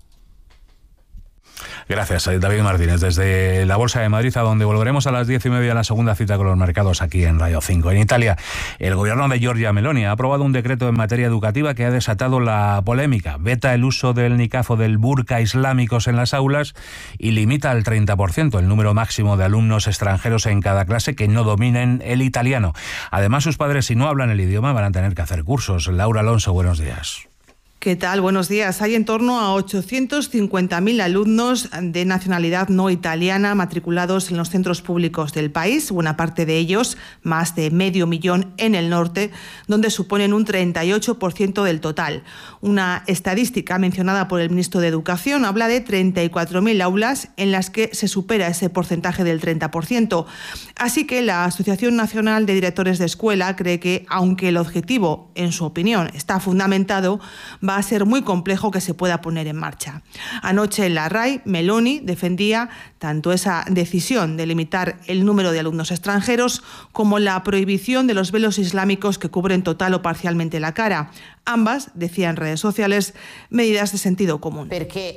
Gracias, David Martínez. Desde la Bolsa de Madrid, a donde volveremos a las diez y media, la segunda cita con los mercados aquí en Radio cinco. En Italia, el gobierno de Giorgia Meloni ha aprobado un decreto en materia educativa que ha desatado la polémica. Veta el uso del niqab o del burka islámicos en las aulas y limita al treinta por ciento el número máximo de alumnos extranjeros en cada clase que no dominen el italiano. Además, sus padres, si no hablan el idioma, van a tener que hacer cursos. Laura Alonso, buenos días. ¿Qué tal? Buenos días. Hay en torno a ochocientos cincuenta mil alumnos de nacionalidad no italiana matriculados en los centros públicos del país, buena parte de ellos, más de medio millón en el norte, donde suponen un treinta y ocho por ciento del total. Una estadística mencionada por el ministro de Educación habla de treinta y cuatro mil aulas en las que se supera ese porcentaje del treinta por ciento. Así que la Asociación Nacional de Directores de Escuela cree que, aunque el objetivo, en su opinión, está fundamentado, va a ser muy complejo que se pueda poner en marcha. Anoche en la RAI, Meloni defendía tanto esa decisión de limitar el número de alumnos extranjeros como la prohibición de los velos islámicos que cubren total o parcialmente la cara. Ambas, decía en redes sociales, medidas de sentido común.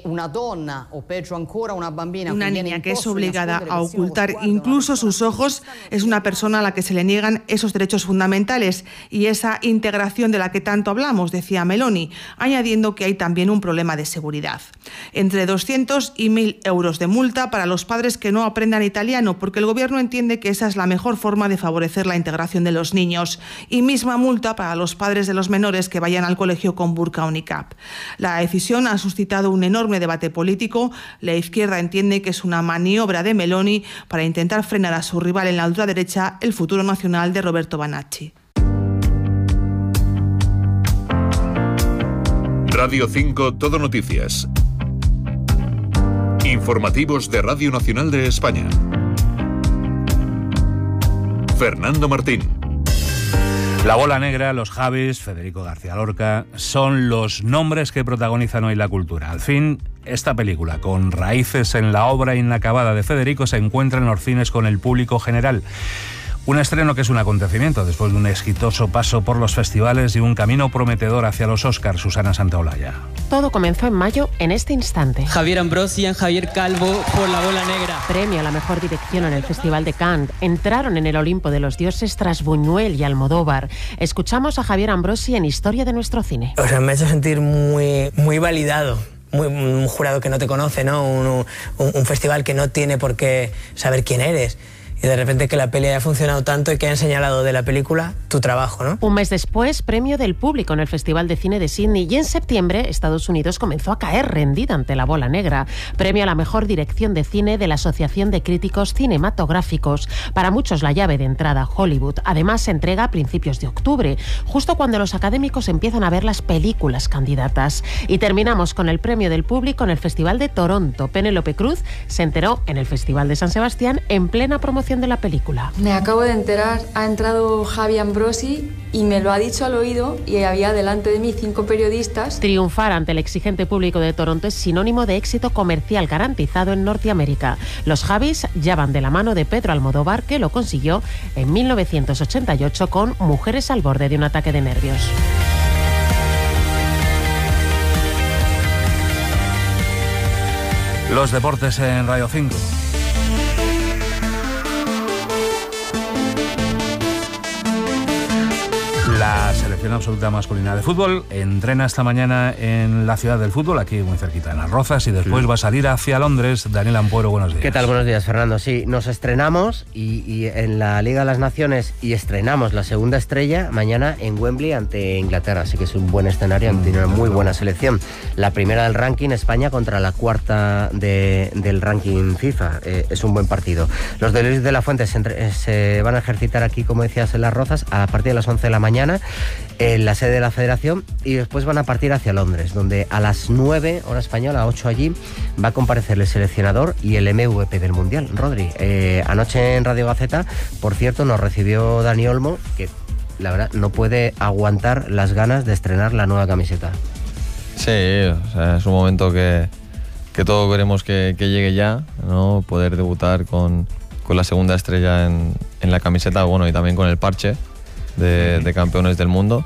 Una niña que es obligada a ocultar incluso sus ojos es una persona a la que se le niegan esos derechos fundamentales y esa integración de la que tanto hablamos, decía Meloni, añadiendo que hay también un problema de seguridad. Entre doscientos y mil euros de multa para los padres que no aprendan italiano, porque el gobierno entiende que esa es la mejor forma de favorecer la integración de los niños, y misma multa para los padres de los menores que vayan al colegio con burka o niqab. La decisión ha suscitado un enorme debate político. La izquierda entiende que es una maniobra de Meloni para intentar frenar a su rival en la ultraderecha, el futuro nacional de Roberto Banacci. Radio cinco Todo Noticias. Informativos de Radio Nacional de España. Fernando Martín. La bola negra, los Javis, Federico García Lorca, son los nombres que protagonizan hoy la cultura. Al fin, esta película, con raíces en la obra inacabada de Federico, se encuentra en los cines con el público general. Un estreno que es un acontecimiento después de un exitoso paso por los festivales y un camino prometedor hacia los Oscars. Susana Santaolalla. Todo comenzó en mayo, en este instante. Javier Ambrosian, Javier Calvo por La bola negra. Premio a la mejor dirección en el Festival de Cannes. Entraron en el Olimpo de los dioses tras Buñuel y Almodóvar. Escuchamos a Javier Ambrosi en Historia de nuestro cine. O sea, me ha hecho sentir muy, muy validado. Muy, un jurado que no te conoce, ¿no? Un, un, un festival que no tiene por qué saber quién eres. Y de repente que la peli haya funcionado tanto y que hayan señalado de la película tu trabajo, ¿no? Un mes después, premio del público en el Festival de Cine de Sydney, y en septiembre Estados Unidos comenzó a caer rendida ante La bola negra. Premio a la mejor dirección de cine de la Asociación de Críticos Cinematográficos. Para muchos la llave de entrada a Hollywood. Además se entrega a principios de octubre, justo cuando los académicos empiezan a ver las películas candidatas. Y terminamos con el premio del público en el Festival de Toronto. Penélope Cruz se enteró en el Festival de San Sebastián en plena promoción de la película. Me acabo de enterar, ha entrado Javi Ambrosi y me lo ha dicho al oído, y había delante de mí cinco periodistas. Triunfar ante el exigente público de Toronto es sinónimo de éxito comercial garantizado en Norteamérica. Los Javis ya van de la mano de Pedro Almodóvar, que lo consiguió en mil novecientos ochenta y ocho con Mujeres al borde de un ataque de nervios. Los deportes en Radio cinco. La selección selección absoluta masculina de fútbol. Entrena esta mañana en la ciudad del fútbol, aquí muy cerquita, en Las Rozas, y después sí. va a salir hacia Londres. Daniel Ampuero, buenos días. ¿Qué tal? Buenos días, Fernando. Sí, nos estrenamos y, y en la Liga de las Naciones y estrenamos la segunda estrella mañana en Wembley ante Inglaterra, así que es un buen escenario, mm, tiene una muy buena selección. La primera del ranking, España contra la cuarta de, del ranking FIFA. Eh, es un buen partido. Los de Luis de la Fuente se, entre, se van a ejercitar aquí, como decías, en Las Rozas a partir de las once de la mañana en la sede de la Federación, y después van a partir hacia Londres, donde a las nueve, hora española, ocho allí, va a comparecer el seleccionador y el M V P del Mundial. Rodri, eh, anoche en Radio Gaceta, por cierto, nos recibió Dani Olmo, que la verdad no puede aguantar las ganas de estrenar la nueva camiseta. Sí, o sea, es un momento que, que todos queremos que, que llegue ya, ¿no? Poder debutar con, con la segunda estrella en, en la camiseta, bueno, y también con el parche de, de campeones del mundo.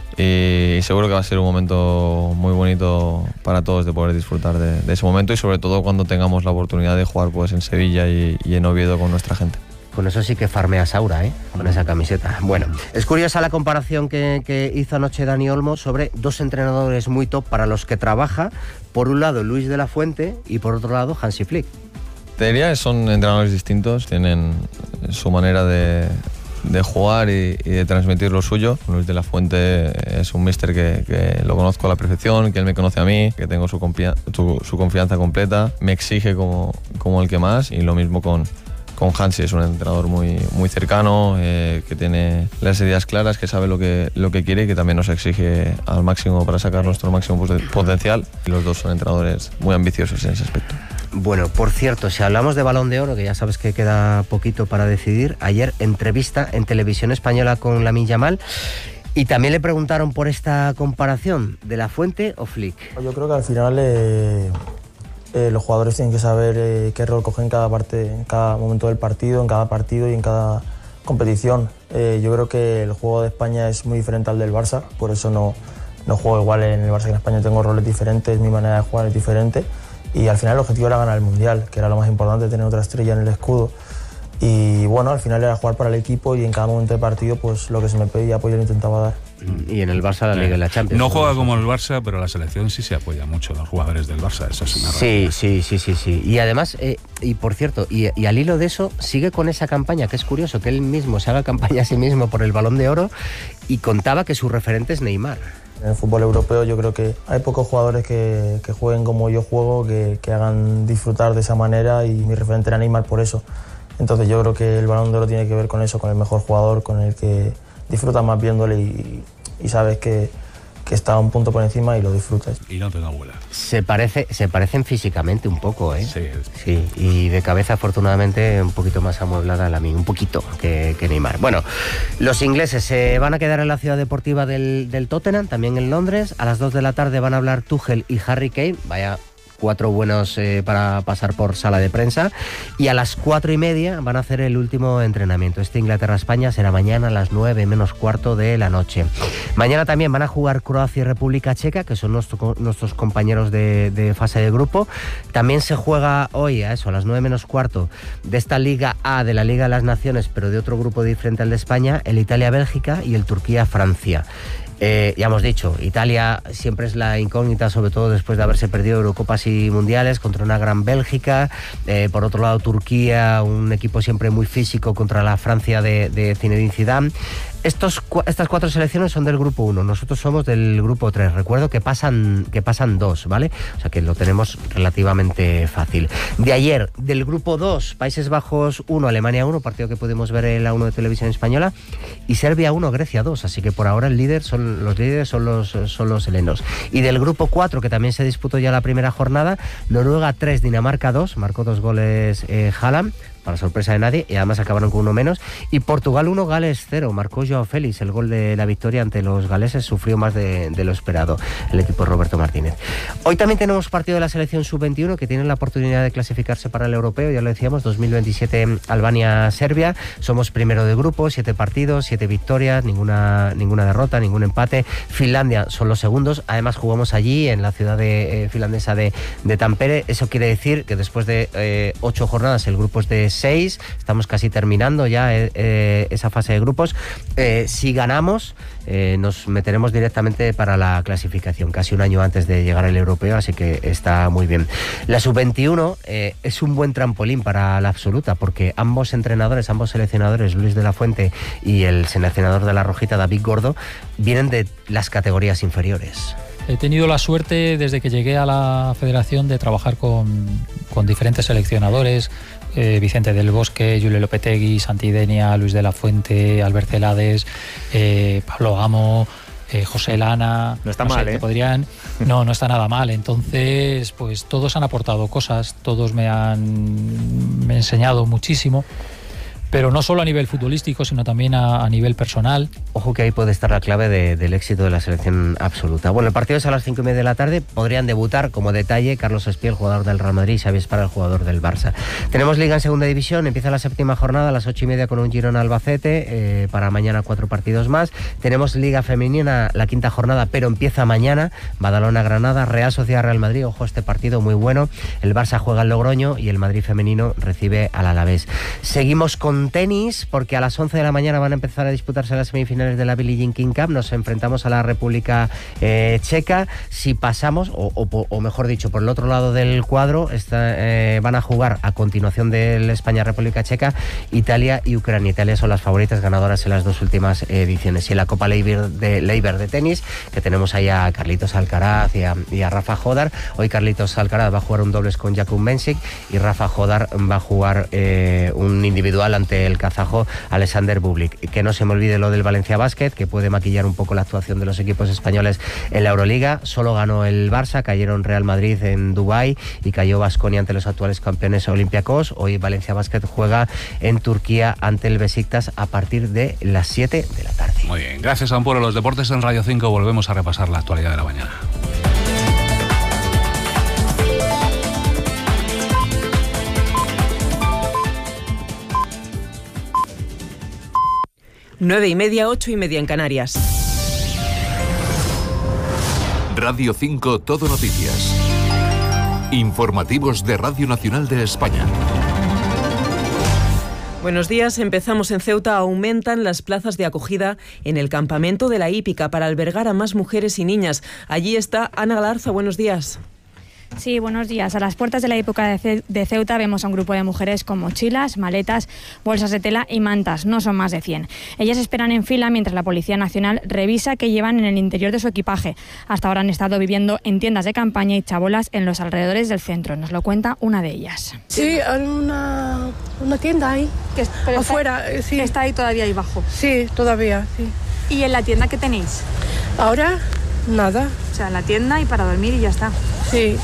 Y seguro que va a ser un momento muy bonito para todos de poder disfrutar de, de ese momento, y sobre todo cuando tengamos la oportunidad de jugar pues en Sevilla y, y en Oviedo con nuestra gente. Con eso sí que farmeas aura, ¿eh? Con esa camiseta. Bueno, es curiosa la comparación que, que hizo anoche Dani Olmo sobre dos entrenadores muy top para los que trabaja. Por un lado Luis de la Fuente y por otro lado Hansi Flick. Te diría que son entrenadores distintos, tienen su manera de, de jugar y, y de transmitir lo suyo. Luis de la Fuente es un míster que, que lo conozco a la perfección, que él me conoce a mí, que tengo su, confia su, su confianza completa, me exige como, como el que más, y lo mismo con... Con Hansi, es un entrenador muy, muy cercano, eh, que tiene las ideas claras, que sabe lo que, lo que quiere y que también nos exige al máximo para sacar nuestro máximo potencial. Y los dos son entrenadores muy ambiciosos en ese aspecto. Bueno, por cierto, si hablamos de Balón de Oro, que ya sabes que queda poquito para decidir, ayer entrevista en Televisión Española con Lamine Yamal, y también le preguntaron por esta comparación, ¿de la Fuente o Flick? Yo creo que al final... Eh... Eh, los jugadores tienen que saber eh, qué rol cogen en cada parte, en cada momento del partido, en cada partido y en cada competición. Eh, yo creo que el juego de España es muy diferente al del Barça, por eso no, no juego igual en el Barça que en España. Tengo roles diferentes, mi manera de jugar es diferente, y al final el objetivo era ganar el Mundial, que era lo más importante, tener otra estrella en el escudo. Y bueno, al final era jugar para el equipo, y en cada momento de partido pues lo que se me pedía pues yo lo intentaba dar. Y en el Barça la Liga y la Champions. No juega como el Barça, pero la selección sí se apoya mucho a los jugadores del Barça, eso es una sí, realidad. Sí, sí, sí, sí. Y además, eh, y por cierto, y, y al hilo de eso, sigue con esa campaña, que es curioso, que él mismo se haga campaña a sí mismo por el Balón de Oro, y contaba que su referente es Neymar. En el fútbol europeo yo creo que hay pocos jugadores que, que jueguen como yo juego, que, que hagan disfrutar de esa manera, y mi referente era Neymar por eso. Entonces yo creo que el Balón de Oro tiene que ver con eso, con el mejor jugador, con el que disfrutas más viéndole y, y sabes que, que está un punto por encima y lo disfrutas. Y no te da abuela. Se, parece, se parecen físicamente un poco, ¿eh? Sí. Sí, y de cabeza afortunadamente un poquito más amueblada la mía, un poquito que, que Neymar. Bueno, los ingleses se van a quedar en la ciudad deportiva del, del Tottenham, también en Londres. A las dos de la tarde van a hablar Tuchel y Harry Kane. Vaya... cuatro buenos eh, para pasar por sala de prensa, y a las cuatro y media van a hacer el último entrenamiento. Este Inglaterra-España será mañana a las nueve menos cuarto de la noche. Mañana también van a jugar Croacia y República Checa, que son nuestro, nuestros compañeros de, de fase de grupo. También se juega hoy a eso, a las nueve menos cuarto, de esta Liga A, de la Liga de las Naciones, pero de otro grupo diferente al de España, el Italia-Bélgica y el Turquía-Francia. Eh, ya hemos dicho, Italia siempre es la incógnita, sobre todo después de haberse perdido Eurocopas y Mundiales contra una gran Bélgica. Eh, por otro lado, Turquía, un equipo siempre muy físico contra la Francia de, de Zinedine Zidane. Estos, estas cuatro selecciones son del grupo uno, nosotros somos del grupo tres. Recuerdo que pasan, que pasan dos, ¿vale? O sea que lo tenemos relativamente fácil. De ayer, del grupo dos, Países Bajos uno, Alemania uno, partido que podemos ver en la uno de Televisión Española, y Serbia uno, Grecia dos, así que por ahora el líder son, los líderes son los, son los helenos. Y del grupo cuatro, que también se disputó ya la primera jornada, Noruega tres, Dinamarca dos, marcó dos goles eh, Haaland, para sorpresa de nadie, y además acabaron con uno menos. Y Portugal uno, Gales cero, marcó Joao Félix el gol de la victoria ante los galeses, sufrió más de, de lo esperado el equipo de Roberto Martínez. Hoy también tenemos partido de la selección sub veintiuno, que tiene la oportunidad de clasificarse para el europeo, ya lo decíamos, dos mil veintisiete Albania-Serbia. Somos primero de grupo, siete partidos, siete victorias, ninguna, ninguna derrota, ningún empate. Finlandia son los segundos, además jugamos allí en la ciudad de, eh, finlandesa de, de Tampere. Eso quiere decir que después de eh, ocho jornadas el grupo es de seis, estamos casi terminando ya eh, eh, esa fase de grupos. Eh, si ganamos, eh, nos meteremos directamente para la clasificación, casi un año antes de llegar al europeo, así que está muy bien. La sub veintiuno eh, es un buen trampolín para la absoluta, porque ambos entrenadores, ambos seleccionadores, Luis de la Fuente y el seleccionador de la Rojita, David Gordo, vienen de las categorías inferiores. He tenido la suerte desde que llegué a la federación de trabajar con, con diferentes seleccionadores, eh, Vicente del Bosque, Julio Lopetegui, Santidenia, Luis de la Fuente, Albert Celades, eh, Pablo Amo, eh, José Lana. No está no mal, sé, ¿eh? Te podrían, no, no está nada mal. Entonces, pues todos han aportado cosas, todos me han, me han enseñado muchísimo. Pero no solo a nivel futbolístico, sino también a, a nivel personal. Ojo que ahí puede estar la clave de, del éxito de la selección absoluta. Bueno, el partido es a las cinco y media de la tarde. Podrían debutar, como detalle, Carlos Espiel, jugador del Real Madrid, y Xavi Esparra, el jugador del Barça. Tenemos Liga en Segunda División. Empieza la séptima jornada a las ocho y media con un Girona Albacete. Eh, para mañana cuatro partidos más. Tenemos Liga Femenina, la quinta jornada, pero empieza mañana. Badalona Granada, Real Sociedad Real Madrid. Ojo, este partido muy bueno. El Barça juega al Logroño y el Madrid femenino recibe al Alavés. Seguimos con tenis, porque a las once de la mañana van a empezar a disputarse las semifinales de la Billie Jean King Cup. Nos enfrentamos a la República eh, Checa. Si pasamos, o, o, o mejor dicho, por el otro lado del cuadro, está, eh, van a jugar a continuación del España-República Checa, Italia y Ucrania. Italia son las favoritas ganadoras en las dos últimas ediciones. Y en la Copa Leiber de, Leiber de tenis, que tenemos ahí a Carlitos Alcaraz y a, y a Rafa Jodar. Hoy Carlitos Alcaraz va a jugar un dobles con Jakub Mensik y Rafa Jodar va a jugar eh, un individual ante el kazajo Alexander Bublik. Que no se me olvide lo del Valencia Basket, que puede maquillar un poco la actuación de los equipos españoles en la Euroliga. Solo ganó el Barça, cayeron Real Madrid en Dubái y cayó Baskonia ante los actuales campeones Olympiacos. Hoy Valencia Basket juega en Turquía ante el Besiktas a partir de las siete de la tarde. Muy bien, gracias Ampuro. Los deportes en Radio cinco, volvemos a repasar la actualidad de la mañana. Nueve y media, ocho y media en Canarias. Radio cinco Todo Noticias. Informativos de Radio Nacional de España. Buenos días. Empezamos en Ceuta. Aumentan las plazas de acogida en el campamento de la Hípica para albergar a más mujeres y niñas. Allí está Ana Galarza. Buenos días. Sí, buenos días. A las puertas de la Hípica de Ceuta vemos a un grupo de mujeres con mochilas, maletas, bolsas de tela y mantas. No son más de cien. Ellas esperan en fila mientras la Policía Nacional revisa qué llevan en el interior de su equipaje. Hasta ahora han estado viviendo en tiendas de campaña y chabolas en los alrededores del centro. Nos lo cuenta una de ellas. Sí, hay una, una tienda ahí, que es, afuera. Está, sí. ¿Está ahí todavía ahí abajo? Sí, todavía, sí. ¿Y en la tienda qué tenéis? Ahora, nada. O sea, en la tienda y para dormir y ya está. Sí.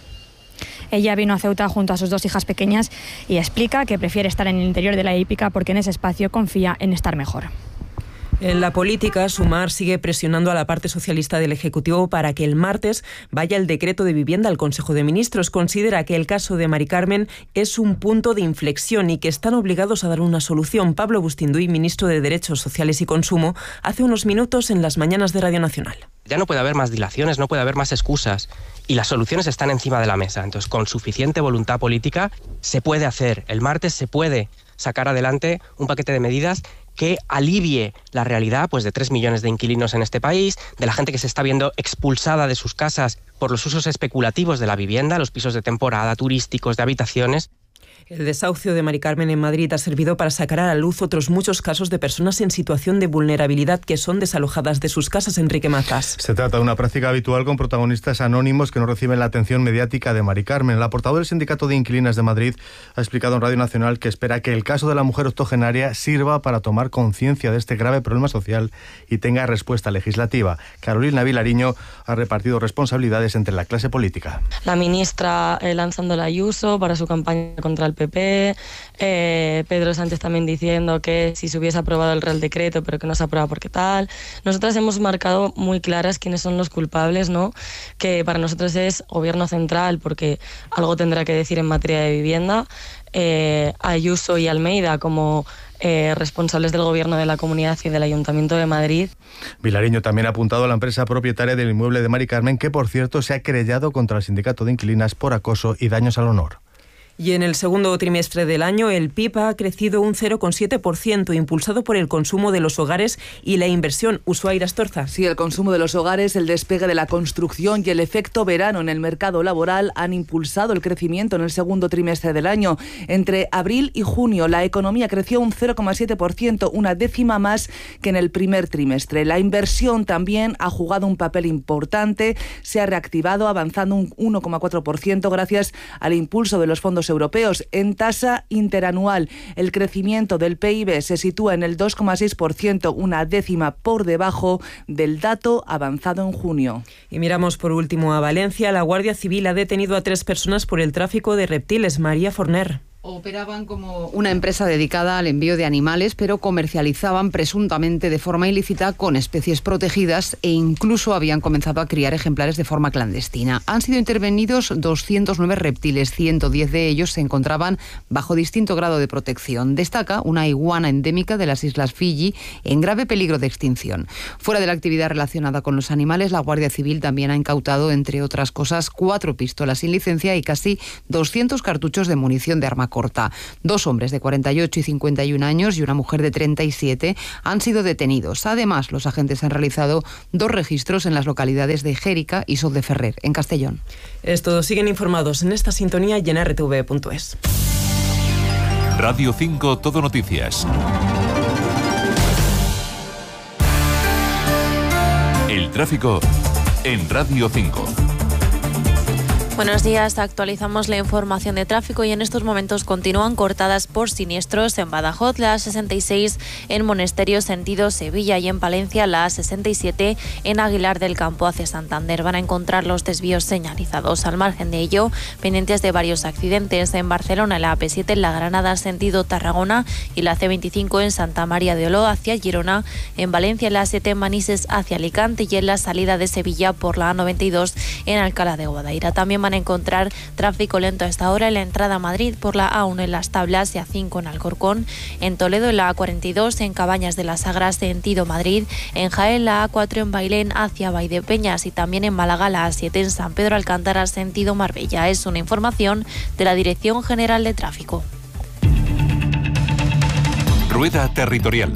Ella vino a Ceuta junto a sus dos hijas pequeñas y explica que prefiere estar en el interior de la Hípica porque en ese espacio confía en estar mejor. En la política, Sumar sigue presionando a la parte socialista del Ejecutivo para que el martes vaya el decreto de vivienda al Consejo de Ministros. Considera que el caso de Mari Carmen es un punto de inflexión y que están obligados a dar una solución. Pablo Bustinduy, ministro de Derechos Sociales y Consumo, hace unos minutos en las mañanas de Radio Nacional. Ya no puede haber más dilaciones, no puede haber más excusas y las soluciones están encima de la mesa. Entonces, con suficiente voluntad política se puede hacer. El martes se puede sacar adelante un paquete de medidas que alivie la realidad pues, de tres millones de inquilinos en este país, de la gente que se está viendo expulsada de sus casas por los usos especulativos de la vivienda, los pisos de temporada, turísticos, de habitaciones. El desahucio de Mari Carmen en Madrid ha servido para sacar a la luz otros muchos casos de personas en situación de vulnerabilidad que son desalojadas de sus casas. Enrique Mazas. Se trata de una práctica habitual con protagonistas anónimos que no reciben la atención mediática de Mari Carmen. La portavoz del Sindicato de Inquilinas de Madrid ha explicado en Radio Nacional que espera que el caso de la mujer octogenaria sirva para tomar conciencia de este grave problema social y tenga respuesta legislativa. Carolina Vilariño ha repartido responsabilidades entre la clase política. La ministra eh, lanzando la Ayuso para su campaña contra el P P, eh, Pedro Sánchez también diciendo que si se hubiese aprobado el Real Decreto, pero que no se aprueba porque tal. Nosotras hemos marcado muy claras quiénes son los culpables, ¿no? Que para nosotros es Gobierno Central, porque algo tendrá que decir en materia de vivienda, eh, Ayuso y Almeida como Eh, responsables del Gobierno de la Comunidad y del Ayuntamiento de Madrid. Vilariño también ha apuntado a la empresa propietaria del inmueble de Mari Carmen, que por cierto se ha querellado contra el Sindicato de Inquilinas por acoso y daños al honor. Y en el segundo trimestre del año, el P I B ha crecido un cero coma siete por ciento, impulsado por el consumo de los hogares y la inversión. Ushuaia Astorza. Sí, el consumo de los hogares, el despegue de la construcción y el efecto verano en el mercado laboral han impulsado el crecimiento en el segundo trimestre del año. Entre abril y junio, la economía creció un cero coma siete por ciento, una décima más que en el primer trimestre. La inversión también ha jugado un papel importante, se ha reactivado avanzando un uno coma cuatro por ciento gracias al impulso de los fondos europeos. En tasa interanual, el crecimiento del P I B se sitúa en el dos coma seis por ciento, una décima por debajo del dato avanzado en junio. Y miramos por último a Valencia. La Guardia Civil ha detenido a tres personas por el tráfico de reptiles. María Forner. Operaban como una empresa dedicada al envío de animales, pero comercializaban presuntamente de forma ilícita con especies protegidas e incluso habían comenzado a criar ejemplares de forma clandestina. Han sido intervenidos doscientos nueve reptiles, ciento diez de ellos se encontraban bajo distinto grado de protección. Destaca una iguana endémica de las Islas Fiji en grave peligro de extinción. Fuera de la actividad relacionada con los animales, la Guardia Civil también ha incautado, entre otras cosas, cuatro pistolas sin licencia y casi doscientos cartuchos de munición de arma corta. Dos hombres de cuarenta y ocho y cincuenta y un años y una mujer de treinta y siete han sido detenidos. Además, los agentes han realizado dos registros en las localidades de Jérica y Sot de Ferrer, en Castellón. Estos siguen informados en esta sintonía y en r t v punto es. Radio cinco Todo Noticias. El tráfico en Radio cinco. Buenos días, actualizamos la información de tráfico y en estos momentos continúan cortadas por siniestros en Badajoz la A sesenta y seis, en Monesterio sentido Sevilla y en Palencia la A sesenta y siete en Aguilar del Campo hacia Santander. Van a encontrar los desvíos señalizados. Al margen de ello, pendientes de varios accidentes en Barcelona, la A P siete en La Granada sentido Tarragona y la C veinticinco en Santa María de Oló hacia Girona, en Valencia la A siete en Manises hacia Alicante y en la salida de Sevilla por la A noventa y dos en Alcalá de Guadaira. También van a encontrar tráfico lento a esta hora en la entrada a Madrid por la A uno en Las Tablas y A cinco en Alcorcón, en Toledo en la A cuarenta y dos en Cabañas de la Sagra sentido Madrid, en Jaén la A cuatro en Bailén hacia Valdepeñas y también en Málaga la A siete en San Pedro Alcántara sentido Marbella. Es una información de la Dirección General de Tráfico. Rueda Territorial.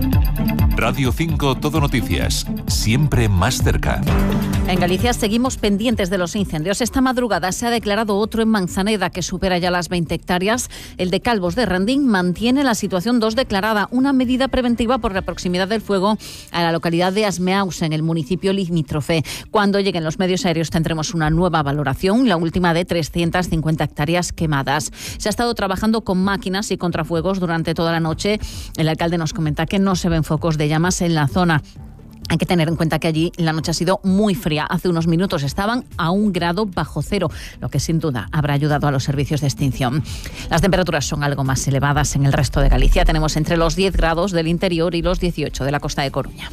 Radio cinco Todo Noticias, siempre más cerca. En Galicia seguimos pendientes de los incendios. Esta madrugada se ha declarado otro en Manzaneda que supera ya las veinte hectáreas. El de Calvos de Rendín mantiene la situación dos declarada, una medida preventiva por la proximidad del fuego a la localidad de Asmeaus, en el municipio limítrofe. Cuando lleguen los medios aéreos tendremos una nueva valoración, la última de trescientas cincuenta hectáreas quemadas. Se ha estado trabajando con máquinas y contrafuegos durante toda la noche. El alcalde nos comenta que no se ven focos de llamas en la zona. Hay que tener en cuenta que allí la noche ha sido muy fría. Hace unos minutos estaban a un grado bajo cero, lo que sin duda habrá ayudado a los servicios de extinción. Las temperaturas son algo más elevadas en el resto de Galicia. Tenemos entre los diez grados del interior y los dieciocho de la costa de Coruña.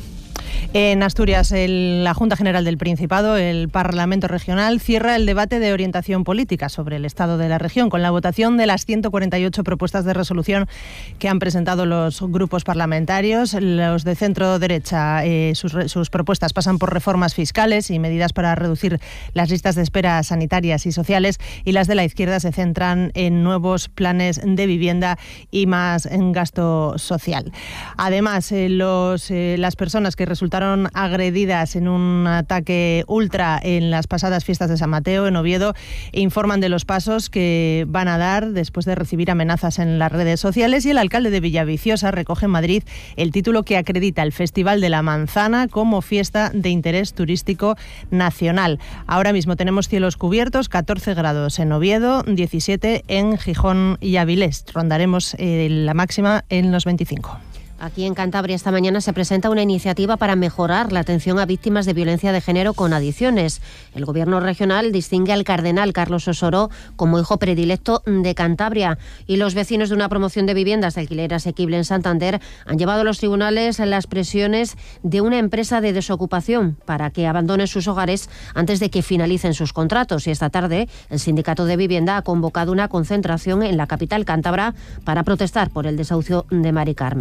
En Asturias, el, la Junta General del Principado, el Parlamento Regional, cierra el debate de orientación política sobre el estado de la región con la votación de las ciento cuarenta y ocho propuestas de resolución que han presentado los grupos parlamentarios. Los de centro-derecha, eh, sus, sus propuestas pasan por reformas fiscales y medidas para reducir las listas de espera sanitarias y sociales, y las de la izquierda se centran en nuevos planes de vivienda y más en gasto social. Además, eh, los, eh, las personas que resultaron agredidas en un ataque ultra en las pasadas fiestas de San Mateo en Oviedo informan de los pasos que van a dar después de recibir amenazas en las redes sociales, y el alcalde de Villaviciosa recoge en Madrid el título que acredita el Festival de la Manzana como fiesta de interés turístico nacional. Ahora mismo tenemos cielos cubiertos, catorce grados en Oviedo, diecisiete en Gijón y Avilés. Rondaremos eh, la máxima en los veinticinco. Aquí en Cantabria esta mañana se presenta una iniciativa para mejorar la atención a víctimas de violencia de género con adicciones. El Gobierno regional distingue al cardenal Carlos Osoro como hijo predilecto de Cantabria, y los vecinos de una promoción de viviendas de alquiler asequible en Santander han llevado a los tribunales las presiones de una empresa de desocupación para que abandone sus hogares antes de que finalicen sus contratos. Y esta tarde el Sindicato de Vivienda ha convocado una concentración en la capital cántabra para protestar por el desahucio de Mari Carmen.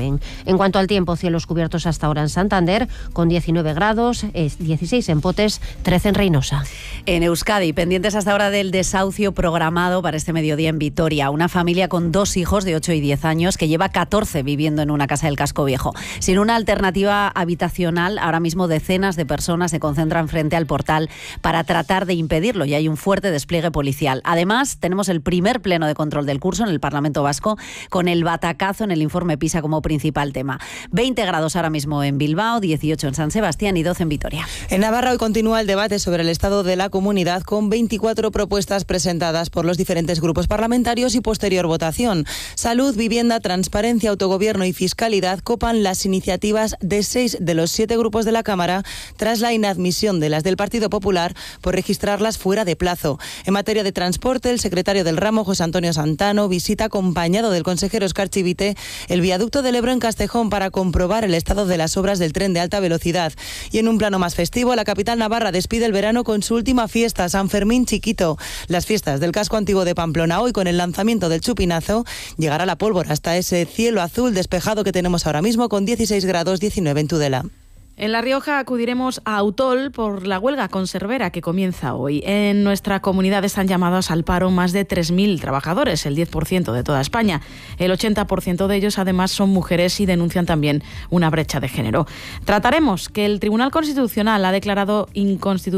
En cuanto al tiempo, cielos cubiertos hasta ahora en Santander, con diecinueve grados, dieciséis en Potes, trece en Reynosa. En Euskadi, pendientes hasta ahora del desahucio programado para este mediodía en Vitoria. Una familia con dos hijos de ocho y diez años que lleva catorce viviendo en una casa del Casco Viejo. Sin una alternativa habitacional, ahora mismo decenas de personas se concentran frente al portal para tratar de impedirlo y hay un fuerte despliegue policial. Además, tenemos el primer pleno de control del curso en el Parlamento Vasco con el batacazo en el informe PISA como principal tema. veinte grados ahora mismo en Bilbao, dieciocho en San Sebastián y doce en Vitoria. En Navarra hoy continúa el debate sobre el estado de la comunidad con veinticuatro propuestas presentadas por los diferentes grupos parlamentarios y posterior votación. Salud, vivienda, transparencia, autogobierno y fiscalidad copan las iniciativas de seis de los siete grupos de la Cámara tras la inadmisión de las del Partido Popular por registrarlas fuera de plazo. En materia de transporte, el secretario del ramo, José Antonio Santano, visita acompañado del consejero Óscar Chivite el viaducto del Ebro en Castejón para comprobar el estado de las obras del tren de alta velocidad. Y en un plano más festivo, la capital navarra despide el verano con su última fiesta, San Fermín Chiquito. Las fiestas del casco antiguo de Pamplona hoy con el lanzamiento del chupinazo llegará la pólvora hasta ese cielo azul despejado que tenemos ahora mismo con dieciséis grados, diecinueve en Tudela. En La Rioja acudiremos a Autol por la huelga conservera que comienza hoy. En nuestra comunidad están llamados al paro más de tres mil trabajadores, el diez por ciento de toda España. El ochenta por ciento de ellos además son mujeres y denuncian también una brecha de género. Trataremos que el Tribunal Constitucional ha declarado inconstitucional